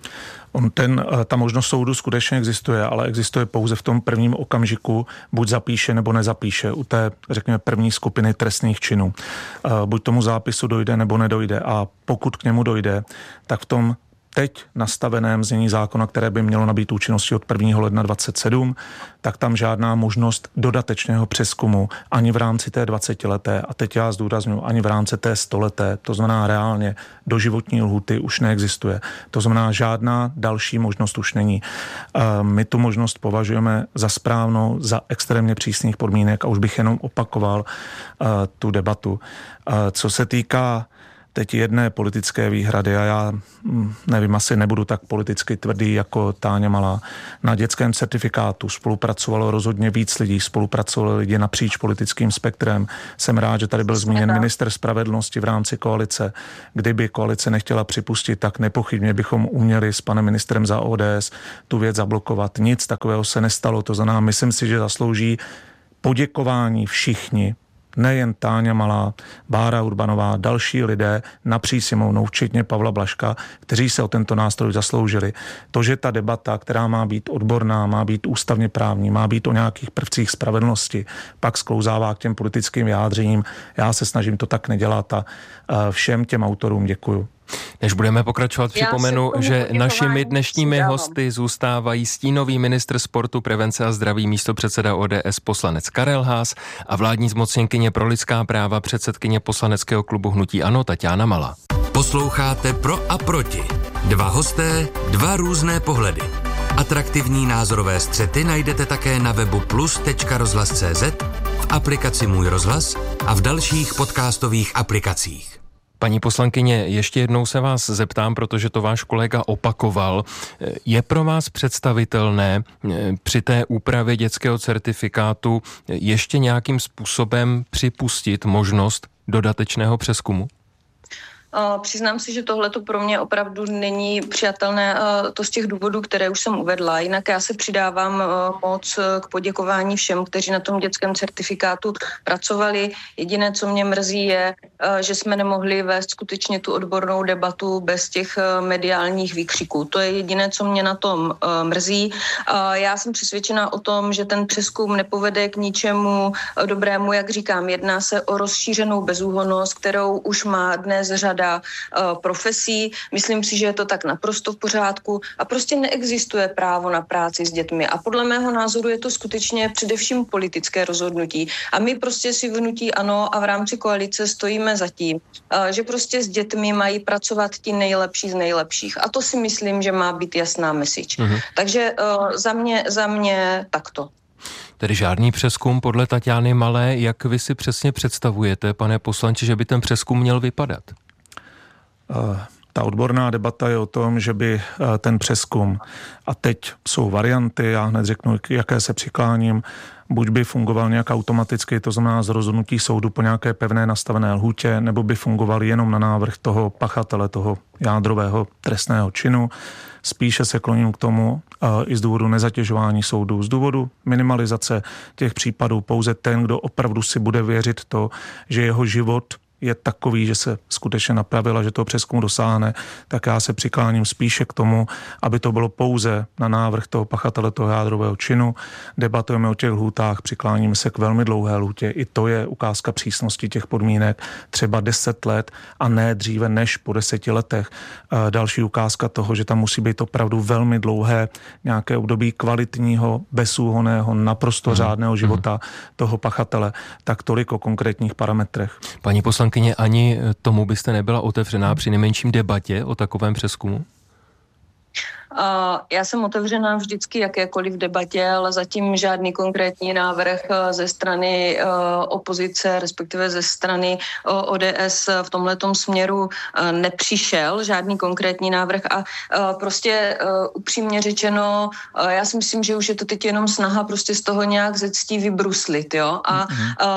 Ta možnost soudu skutečně existuje, ale existuje pouze v tom prvním okamžiku, buď zapíše nebo nezapíše u té, řekněme, první skupiny trestných činů. Buď tomu zápisu dojde nebo nedojde a pokud k němu dojde, tak v tom teď nastaveném znění zákona, které by mělo nabýt účinnosti od 1. ledna 2027, tak tam žádná možnost dodatečného přezkumu ani v rámci té 20leté, a teď já zdůrazňuji, ani v rámci té 100leté, to znamená reálně doživotní lhůty už neexistuje. To znamená, žádná další možnost už není. My tu možnost považujeme za správnou, za extrémně přísných podmínek a už bych jenom opakoval tu debatu. Co se týká teď jedné politické výhrady a já nevím, asi nebudu tak politicky tvrdý jako Táňa Malá. Na dětském certifikátu spolupracovalo rozhodně víc lidí, spolupracovali lidi napříč politickým spektrem. Jsem rád, že tady byl zmíněn ministr spravedlnosti v rámci koalice. Kdyby koalice nechtěla připustit, tak nepochybně bychom uměli s panem ministrem za ODS tu věc zablokovat. Nic takového se nestalo, to znamená, myslím si, že zaslouží poděkování všichni, nejen Táňa Malá, Bára Urbanová, další lidé napříč sněmovnou, včetně Pavla Blažka, kteří se o tento nástroj zasloužili. To, že ta debata, která má být odborná, má být ústavně právní, má být o nějakých prvcích spravedlnosti, pak sklouzává k těm politickým vyjádřením. Já se snažím to tak nedělat a všem těm autorům děkuju. Než budeme pokračovat, připomenu, že našimi dnešními hosty zůstávají stínový ministr sportu, prevence a zdraví, místopředseda ODS poslanec Karel Haas a vládní zmocněnkyně pro lidská práva, předsedkyně poslaneckého klubu Hnutí ANO Taťána Malá. Posloucháte Pro a proti. Dva hosté, dva různé pohledy. Atraktivní názorové střety najdete také na webu plus.rozhlas.cz, v aplikaci Můj rozhlas a v dalších podcastových aplikacích. Paní poslankyně, ještě jednou se vás zeptám, protože to váš kolega opakoval. Je pro vás představitelné při té úpravě dětského certifikátu ještě nějakým způsobem připustit možnost dodatečného přezkumu? Přiznám si, že tohle to pro mě opravdu není přijatelné, to z těch důvodů, které už jsem uvedla. Jinak já se přidávám moc k poděkování všem, kteří na tom dětském certifikátu pracovali. Jediné, co mě mrzí, je, že jsme nemohli vést skutečně tu odbornou debatu bez těch mediálních výkřiků. To je jediné, co mě na tom mrzí. Já jsem přesvědčená o tom, že ten přezkum nepovede k ničemu dobrému, jak říkám. Jedná se o rozšířenou bezúhonnost, kterou už má dnes řada profesí. Myslím si, že je to tak naprosto v pořádku a prostě neexistuje právo na práci s dětmi. A podle mého názoru je to skutečně především politické rozhodnutí. A my prostě si v Hnutí ANO a v rámci koalice stojíme za tím, že prostě s dětmi mají pracovat ti nejlepší z nejlepších. A to si myslím, že má být jasná message. Takže za mě takto. Tedy žádný přezkum podle Taťány Malé. Jak vy si přesně představujete, pane poslanče, že by ten přezkum měl vypadat? Ta odborná debata je o tom, že by ten přezkum, a teď jsou varianty, já hned řeknu, jaké se přikláním, buď by fungoval nějak automaticky, to znamená z rozhodnutí soudu po nějaké pevné nastavené lhůtě, nebo by fungoval jenom na návrh toho pachatele, toho jádrového trestného činu. Spíše se kloním k tomu i z důvodu nezatěžování soudů, z důvodu minimalizace těch případů. Pouze ten, kdo opravdu si bude věřit to, že jeho život je takový, že se skutečně napravila, že toho přezkumu dosáhne, tak já se přikláním spíše k tomu, aby to bylo pouze na návrh toho pachatele toho jádrového činu. Debatujeme o těch lhůtách, přikláníme se k velmi dlouhé lhůtě. I to je ukázka přísnosti těch podmínek, třeba 10 let a ne dříve než po 10 letech. Další ukázka toho, že tam musí být opravdu velmi dlouhé nějaké období kvalitního, bezúhonného, naprosto řádného života toho pachatele. Tak tolik o konkrétních parametrech. Paní poslankyně, ani tomu byste nebyla otevřená při nejmenším debatě o takovém přezkumu? Já jsem otevřená vždycky jakékoliv debatě, ale zatím žádný konkrétní návrh ze strany opozice, respektive ze strany ODS v tomhletom směru nepřišel, žádný konkrétní návrh a prostě upřímně řečeno, já si myslím, že už je to teď jenom snaha prostě z toho nějak ze ctí vybruslit, jo, a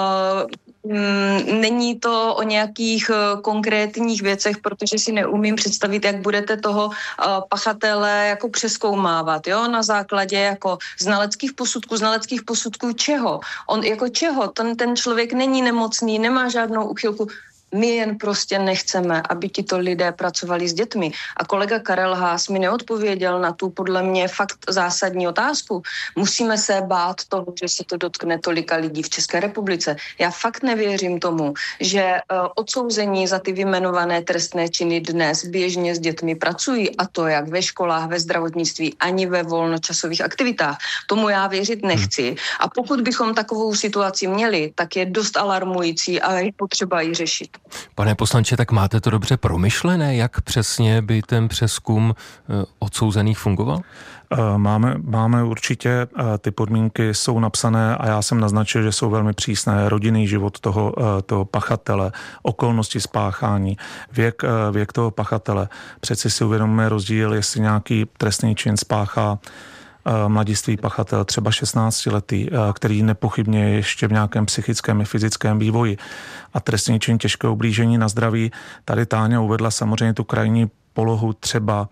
není to o nějakých konkrétních věcech, protože si neumím představit, jak budete toho pachatele jako přezkoumávat, jo, na základě jako znaleckých posudků čeho? On jako čeho? Ten člověk není nemocný, nemá žádnou úchylku. My jen prostě nechceme, aby tito lidé pracovali s dětmi. A kolega Karel Haas mi neodpověděl na tu podle mě fakt zásadní otázku. Musíme se bát toho, že se to dotkne tolika lidí v České republice. Já fakt nevěřím tomu, že odsouzení za ty vyjmenované trestné činy dnes běžně s dětmi pracují, a to jak ve školách, ve zdravotnictví, ani ve volnočasových aktivitách. Tomu já věřit nechci. A pokud bychom takovou situaci měli, tak je dost alarmující a je potřeba ji řešit. Pane poslanče, tak máte to dobře promyšlené, jak přesně by ten přezkum odsouzených fungoval? Máme určitě, ty podmínky jsou napsané a já jsem naznačil, že jsou velmi přísné. Rodinný život toho pachatele, okolnosti spáchání, věk toho pachatele. Přeci si uvědomíme rozdíl, jestli nějaký trestný čin spáchá mladistvý pachatel, třeba 16letý, který nepochybně je ještě v nějakém psychickém i fyzickém vývoji. A trestný čin těžkého ublížení na zdraví, tady Táňa uvedla samozřejmě tu krajní polohu třeba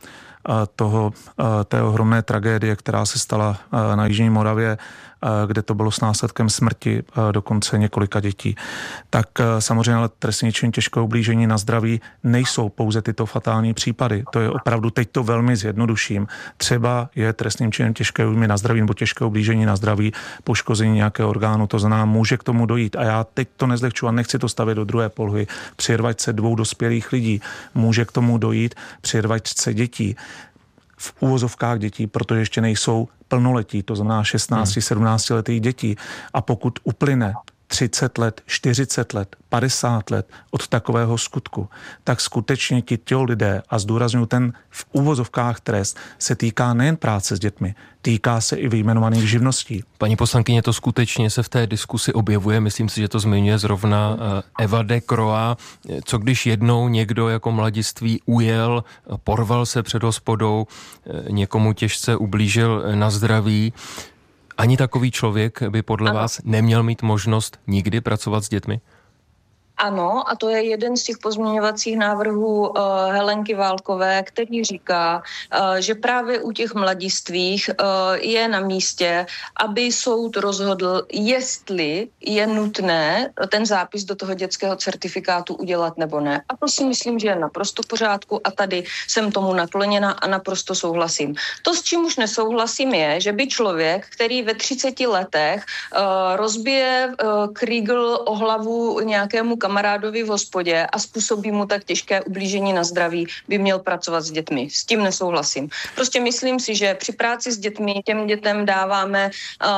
té ohromné tragédie, která se stala na Jižní Moravě, kde to bylo s následkem smrti dokonce několika dětí. Tak samozřejmě ale trestný čin těžkého ublížení na zdraví nejsou pouze tyto fatální případy. To je opravdu, teď to velmi zjednoduším. Třeba je trestným činem těžkého újmy na zdraví nebo těžkého ublížení na zdraví poškození nějakého orgánu, to znamená, může k tomu dojít. A já teď to nezlehčuji a nechci to stavět do druhé polohy. Při rvačce 2 dospělých lidí může k tomu dojít při rvačce dětí. V úvozovkách dětí, protože ještě nejsou plnoletí, to znamená 16-17 letých dětí. A pokud uplyne 30 let, 40 let, 50 let od takového skutku, tak skutečně tito lidé, a zdůrazňuji ten v úvozovkách trest, se týká nejen práce s dětmi, týká se i vyjmenovaných živností. Paní poslankyně, to skutečně se v té diskusi objevuje, myslím si, že to zmiňuje zrovna Eva de Croix. Co když jednou někdo jako mladiství ujel, porval se před hospodou, někomu těžce ublížil na zdraví, ani takový člověk by podle vás neměl mít možnost nikdy pracovat s dětmi? Ano, a to je jeden z těch pozměňovacích návrhů Helenky Válkové, který říká, že právě u těch mladistvých je na místě, aby soud rozhodl, jestli je nutné ten zápis do toho dětského certifikátu udělat nebo ne. A to si myslím, že je naprosto v pořádku a tady jsem tomu nakloněna a naprosto souhlasím. To, s čím už nesouhlasím, je, že by člověk, který ve 30 letech rozbije krýgl o hlavu nějakému kamarádovi v hospodě a způsobí mu tak těžké ublížení na zdraví, by měl pracovat s dětmi. S tím nesouhlasím. Prostě myslím si, že při práci s dětmi těm dětem dáváme,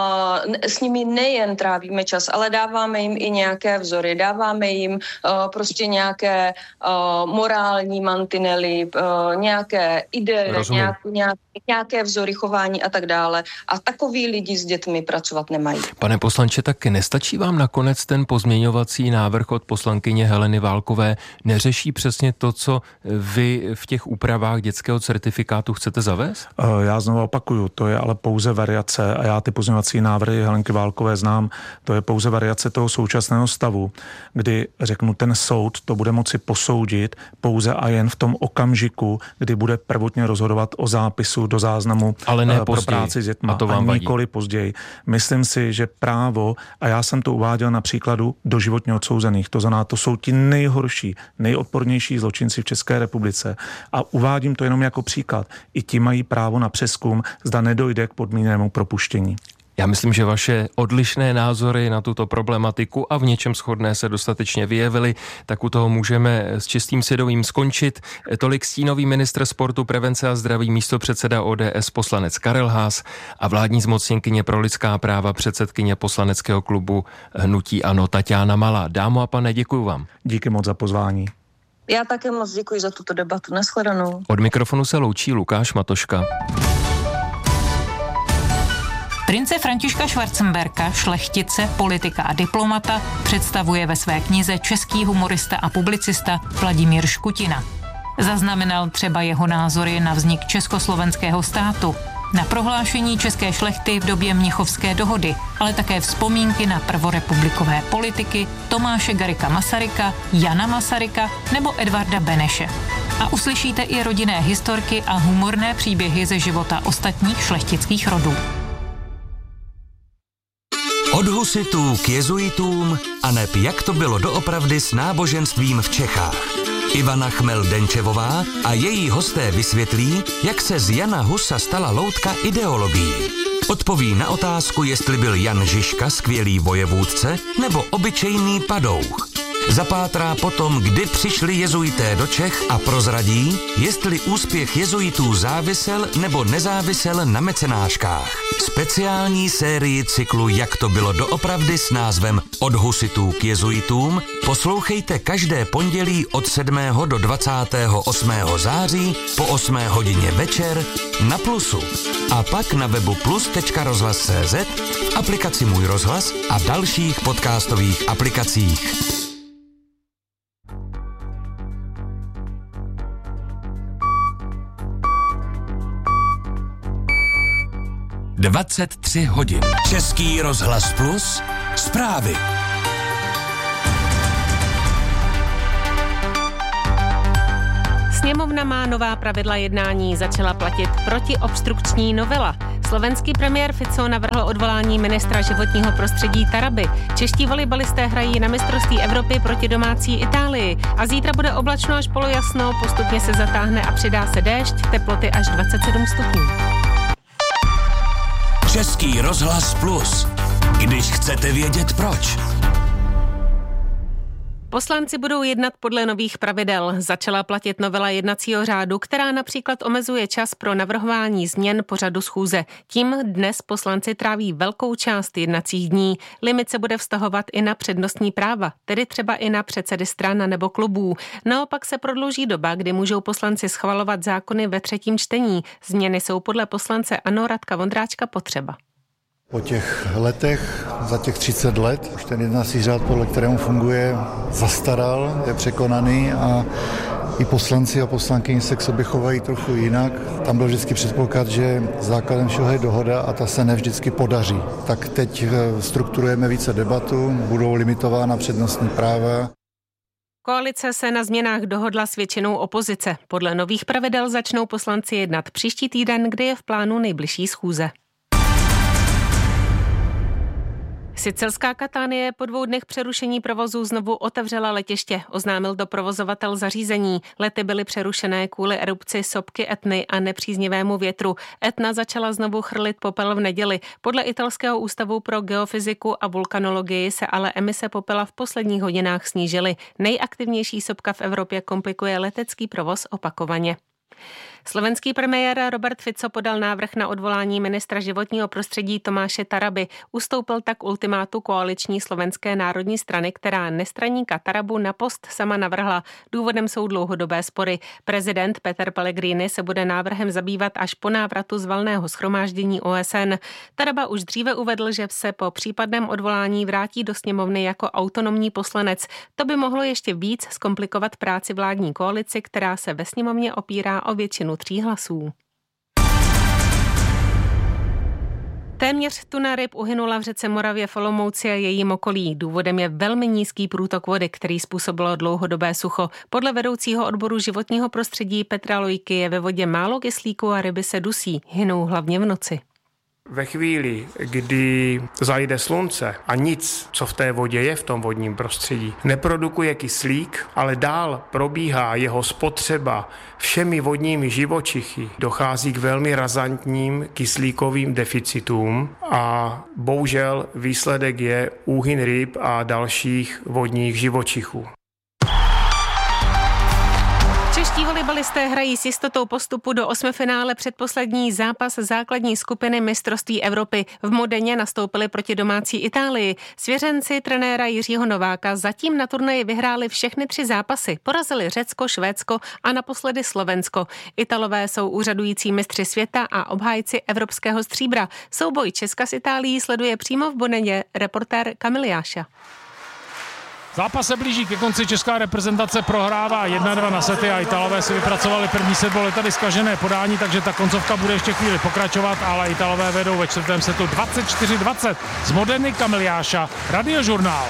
s nimi nejen trávíme čas, ale dáváme jim i nějaké vzory, dáváme jim prostě nějaké morální mantinely, nějaké ideje, nějaké vzory chování a tak dále. A takoví lidi s dětmi pracovat nemají. Pane poslanče, tak nestačí vám nakonec ten pozměňovací návrh od poslankyně Heleny Válkové? Neřeší přesně to, co vy v těch úpravách dětského certifikátu chcete zavést? Já znovu opakuju, to je ale pouze variace a já ty pozměňovací návrhy Helenky Válkové znám. To je pouze variace toho současného stavu, kdy řeknu, ten soud to bude moci posoudit pouze a jen v tom okamžiku, kdy bude prvotně rozhodovat o zápisu do záznamu, ale ne pro práci s dětmi, a nikoli později. Myslím si, že právo, a já jsem to uváděl na příkladu doživotně odsouzených, to znamená, to jsou ti nejhorší, nejodpornější zločinci v České republice. A uvádím to jenom jako příklad. I ti mají právo na přezkum, zda nedojde k podmíněnému propuštění. Já myslím, že vaše odlišné názory na tuto problematiku a v něčem shodné se dostatečně vyjevily, tak u toho můžeme s čistým svědomím skončit. Tolik stínový ministr sportu, prevence a zdraví, místopředseda ODS poslanec Karel Haas a vládní zmocněnkyně pro lidská práva, předsedkyně poslaneckého klubu Hnutí ANO Taťána Malá. Dámo a pane, děkuju vám. Díky moc za pozvání. Já také moc děkuji za tuto debatu. Nashledanou. Od mikrofonu se loučí Lukáš Matoška. Prince Františka Schwarzenberga, šlechtice, politika a diplomata, představuje ve své knize český humorista a publicista Vladimír Škutina. Zaznamenal třeba jeho názory na vznik československého státu, na prohlášení české šlechty v době Mnichovské dohody, ale také vzpomínky na prvorepublikové politiky Tomáše Garrigua Masaryka, Jana Masaryka nebo Edvarda Beneše. A uslyšíte i rodinné historky a humorné příběhy ze života ostatních šlechtických rodů. Od husitů k jezuitům a neb jak to bylo doopravdy s náboženstvím v Čechách. Ivana Chmel-Denčevová a její hosté vysvětlí, jak se z Jana Husa stala loutka ideologií. Odpoví na otázku, jestli byl Jan Žižka skvělý vojevůdce nebo obyčejný padouch. Zapátrá potom, kdy přišli jezuité do Čech a prozradí, jestli úspěch jezuitů závisel nebo nezávisel na mecenáškách. Speciální sérii cyklu Jak to bylo doopravdy s názvem Od husitů k jezuitům poslouchejte každé pondělí od 7. do 28. září po 8 hodině večer na Plusu. A pak na webu plus.rozhlas.cz, v aplikaci Můj rozhlas a dalších podcastových aplikacích. 23 hodin. Český rozhlas Plus. Zprávy. Sněmovna má nová pravidla jednání, začala platit protiobstrukční novela. Slovenský premiér Fico navrhl odvolání ministra životního prostředí Taraby. Čeští volejbalisté hrají na mistrovství Evropy proti domácí Itálii. A zítra bude oblačno až polojasno, postupně se zatáhne a přidá se déšť, teploty až 27 stupňů. Český rozhlas Plus. Když chcete vědět proč. Poslanci budou jednat podle nových pravidel. Začala platit novela jednacího řádu, která například omezuje čas pro navrhování změn pořadu schůze. Tím dnes poslanci tráví velkou část jednacích dní. Limit se bude vztahovat i na přednostní práva, tedy třeba i na předsedy stran nebo klubů. Naopak se prodlouží doba, kdy můžou poslanci schvalovat zákony ve třetím čtení. Změny jsou podle poslance ANO Radka Vondráčka potřeba. Po těch letech, za těch 30 let, už ten jednací řád, podle kterému funguje, zastaral, je překonaný a i poslanci a poslankyně se k sobě chovají trochu jinak. Tam byl vždycky předpoklad, že základem všeho je dohoda a ta se nevždycky podaří. Tak teď strukturujeme více debatu, budou limitována přednostní práva. Koalice se na změnách dohodla s většinou opozice. Podle nových pravidel začnou poslanci jednat příští týden, kdy je v plánu nejbližší schůze. Sicilská Katánie po 2 dnech přerušení provozu znovu otevřela letiště, oznámil to provozovatel zařízení. Lety byly přerušené kvůli erupci sopky Etny a nepříznivému větru. Etna začala znovu chrlit popel v neděli. Podle italského ústavu pro geofyziku a vulkanologii se ale emise popela v posledních hodinách snížily. Nejaktivnější sopka v Evropě komplikuje letecký provoz opakovaně. Slovenský premiér Robert Fico podal návrh na odvolání ministra životního prostředí Tomáše Taraby. Ustoupil tak ultimátu koaliční Slovenské národní strany, která nestraníka Tarabu na post sama navrhla. Důvodem jsou dlouhodobé spory. Prezident Peter Pellegrini se bude návrhem zabývat až po návratu z valného shromáždění OSN. Taraba už dříve uvedl, že se po případném odvolání vrátí do sněmovny jako autonomní poslanec. To by mohlo ještě víc zkomplikovat práci vládní koalici, která se ve sněmovně opírá o většinu 3 hlasů. Téměř tuna ryb uhynula v řece Moravě v Olomouci a jejím okolí. Důvodem je velmi nízký průtok vody, který způsobilo dlouhodobé sucho. Podle vedoucího odboru životního prostředí Petra Lojky je ve vodě málo kyslíku a ryby se dusí. Hynou hlavně v noci. Ve chvíli, kdy zajde slunce a nic, co v té vodě je v tom vodním prostředí, neprodukuje kyslík, ale dál probíhá jeho spotřeba všemi vodními živočichy, dochází k velmi razantním kyslíkovým deficitům a bohužel výsledek je úhyn ryb a dalších vodních živočichů. Čeští volejbalisté hrají s jistotou postupu do osmifinále předposlední zápas základní skupiny mistrovství Evropy. V Modeně nastoupili proti domácí Itálii. Svěřenci trenéra Jiřího Nováka zatím na turnaji vyhráli všechny 3 zápasy. Porazili Řecko, Švédsko a naposledy Slovensko. Italové jsou úřadující mistři světa a obhájci evropského stříbra. Souboj Česka s Itálií sleduje přímo v Bodeně reportér Kamil Jáša. Zápas se blíží ke konci, česká reprezentace prohrává 1-2 na sety a Italové si vypracovali první set, bylo tady zkažené podání, takže ta koncovka bude ještě chvíli pokračovat, ale Italové vedou ve 4. setu 24-20. Z Modeny Kamil Jáša, Radiožurnál.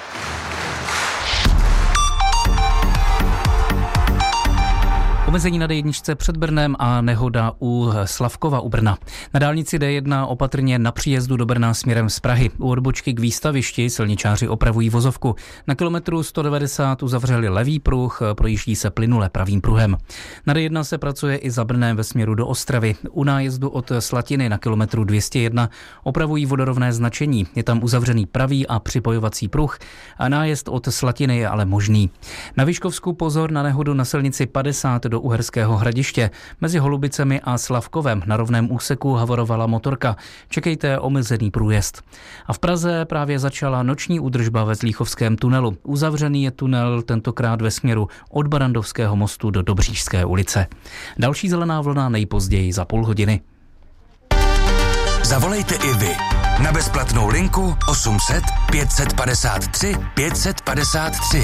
Omezení na D1 před Brnem a nehoda u Slavkova u Brna. Na dálnici D1 opatrně na příjezdu do Brna směrem z Prahy. U odbočky k výstavišti silničáři opravují vozovku. Na kilometru 190 uzavřeli levý pruh, projíždí se plynule pravým pruhem. Na D1 se pracuje i za Brnem ve směru do Ostravy. U nájezdu od Slatiny na kilometru 201 opravují vodorovné značení. Je tam uzavřený pravý a připojovací pruh a nájezd od Slatiny je ale možný. Na Vyškovsku pozor na nehodu na silnici 50 do Uherského Hradiště. Mezi Holubicemi a Slavkovem na rovném úseku havorovala motorka. Čekejte omezený průjezd. A v Praze právě začala noční údržba ve Zlíchovském tunelu. Uzavřený je tunel tentokrát ve směru od Barandovského mostu do Dobříšské ulice. Další zelená vlna nejpozději za půl hodiny. Zavolejte i vy na bezplatnou linku 800 553 553.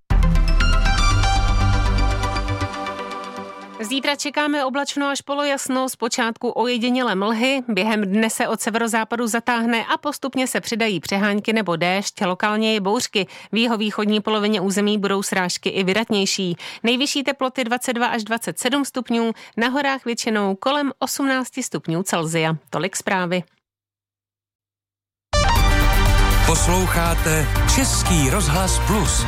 Zítra čekáme oblačno až polojasno, zpočátku ojedinělé mlhy, během dne se od severozápadu zatáhne a postupně se přidají přehánky nebo déšť, lokálně i bouřky. V jihovýchodní polovině území budou srážky i vydatnější. Nejvyšší teploty 22 až 27 stupňů, na horách většinou kolem 18 stupňů Celsia. Tolik zprávy. Posloucháte Český rozhlas Plus.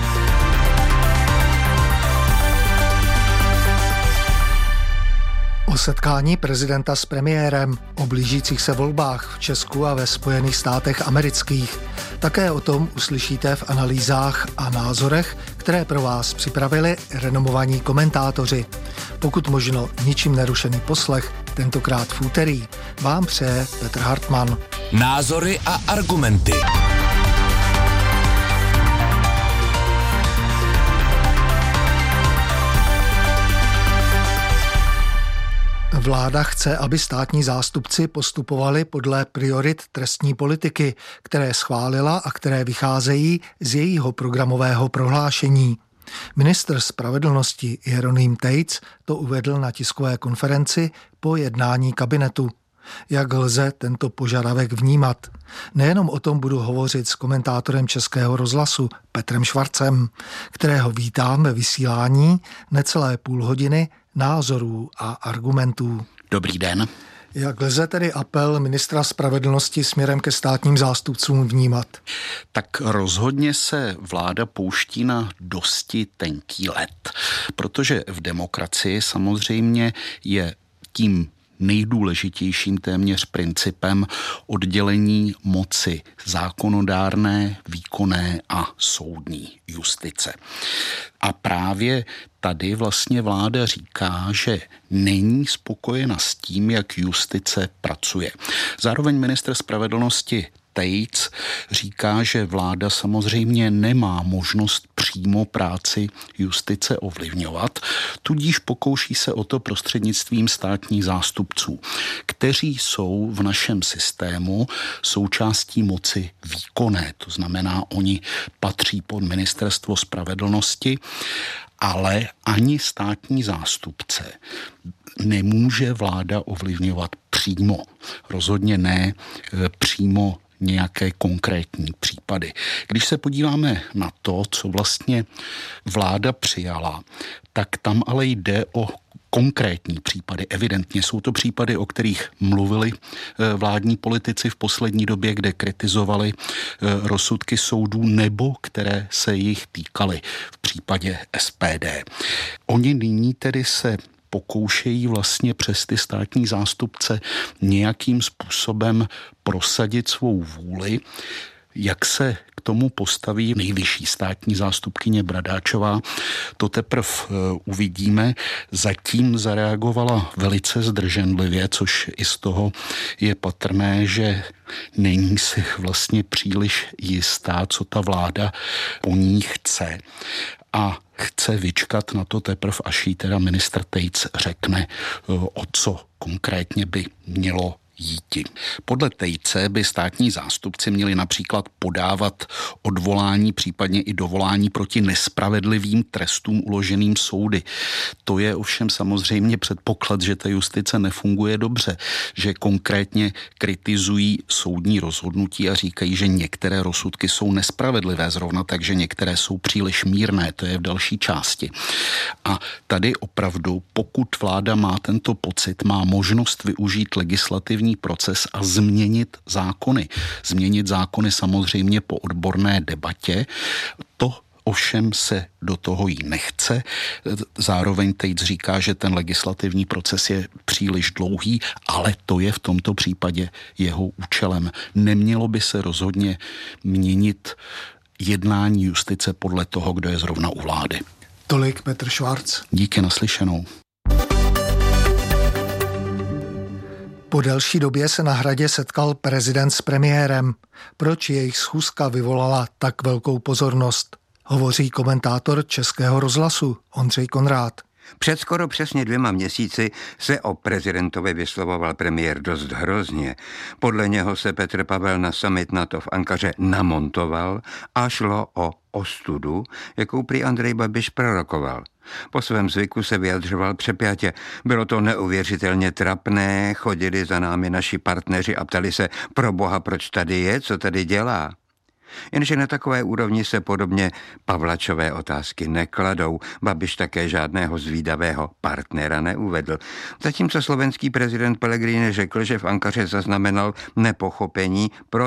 O setkání prezidenta s premiérem, o blížících se volbách v Česku a ve Spojených státech amerických. Také o tom uslyšíte v analýzách a názorech, které pro vás připravili renomovaní komentátoři. Pokud možno ničím nerušený poslech, tentokrát v úterý, vám přeje Petr Hartmann. Názory a argumenty. Vláda chce, aby státní zástupci postupovali podle priorit trestní politiky, které schválila a které vycházejí z jejího programového prohlášení. Ministr spravedlnosti Jeroným Tejc to uvedl na tiskové konferenci po jednání kabinetu. Jak lze tento požadavek vnímat? Nejenom o tom budu hovořit s komentátorem Českého rozhlasu Petrem Švarcem, kterého vítám ve vysílání necelé půl hodiny názorů a argumentů. Dobrý den. Jak lze tedy apel ministra spravedlnosti směrem ke státním zástupcům vnímat? Tak rozhodně se vláda pouští na dosti tenký led, protože v demokracii samozřejmě je tím nejdůležitějším téměř principem oddělení moci zákonodárné, výkonné a soudní justice. A právě tady vlastně vláda říká, že není spokojena s tím, jak justice pracuje. Zároveň ministr spravedlnosti Tejc říká, že vláda samozřejmě nemá možnost přímo práci justice ovlivňovat, tudíž pokouší se o to prostřednictvím státních zástupců, kteří jsou v našem systému součástí moci výkonné. To znamená, oni patří pod ministerstvo spravedlnosti, ale ani státní zástupce nemůže vláda ovlivňovat přímo. Rozhodně ne přímo nějaké konkrétní případy. Když se podíváme na to, co vlastně vláda přijala, tak tam ale jde o konkrétní případy. Evidentně jsou to případy, o kterých mluvili vládní politici v poslední době, kde kritizovali rozsudky soudů nebo které se jich týkaly v případě SPD. Oni nyní tedy se pokoušejí vlastně přes ty státní zástupce nějakým způsobem prosadit svou vůli. Jak se k tomu postaví nejvyšší státní zástupkyně Bradáčová, to teprve uvidíme. Zatím zareagovala velice zdrženlivě, což i z toho je patrné, že není si vlastně příliš jistá, co ta vláda po ní chce. A chce vyčkat na to teprve, až jí teda ministr Tejc řekne, o co konkrétně by mělo jíti. Podle Tejce by státní zástupci měli například podávat odvolání, případně i dovolání proti nespravedlivým trestům uloženým soudy. To je ovšem samozřejmě předpoklad, že ta justice nefunguje dobře, že konkrétně kritizují soudní rozhodnutí a říkají, že některé rozsudky jsou nespravedlivé zrovna, takže některé jsou příliš mírné, to je v další části. A tady opravdu, pokud vláda má tento pocit, má možnost využít legislativní proces a změnit zákony. Změnit zákony samozřejmě po odborné debatě. To ovšem se do toho jí nechce. Zároveň Tejc říká, že ten legislativní proces je příliš dlouhý, ale to je v tomto případě jeho účelem. Nemělo by se rozhodně měnit jednání justice podle toho, kdo je zrovna u vlády. Tolik Petr Švarc. Díky, naslyšenou. Po delší době se na Hradě setkal prezident s premiérem. Proč jejich schůzka vyvolala tak velkou pozornost? Hovoří komentátor Českého rozhlasu Ondřej Konrád. Před skoro přesně 2 měsíci se o prezidentovi vyslovoval premiér dost hrozně. Podle něho se Petr Pavel na summit NATO v Ankaře namontoval a šlo o ostudu, jakou prý Andrej Babiš prorokoval. Po svém zvyku se vyjadřoval přepjatě. Bylo to neuvěřitelně trapné, chodili za námi naši partneři a ptali se, pro boha, proč tady je, co tady dělá. Jenže na takové úrovni se podobně Pavlačové otázky nekladou. Babiš také žádného zvídavého partnera neuvedl. Zatímco slovenský prezident Pellegrini řekl, že v Ankaře zaznamenal nepochopení pro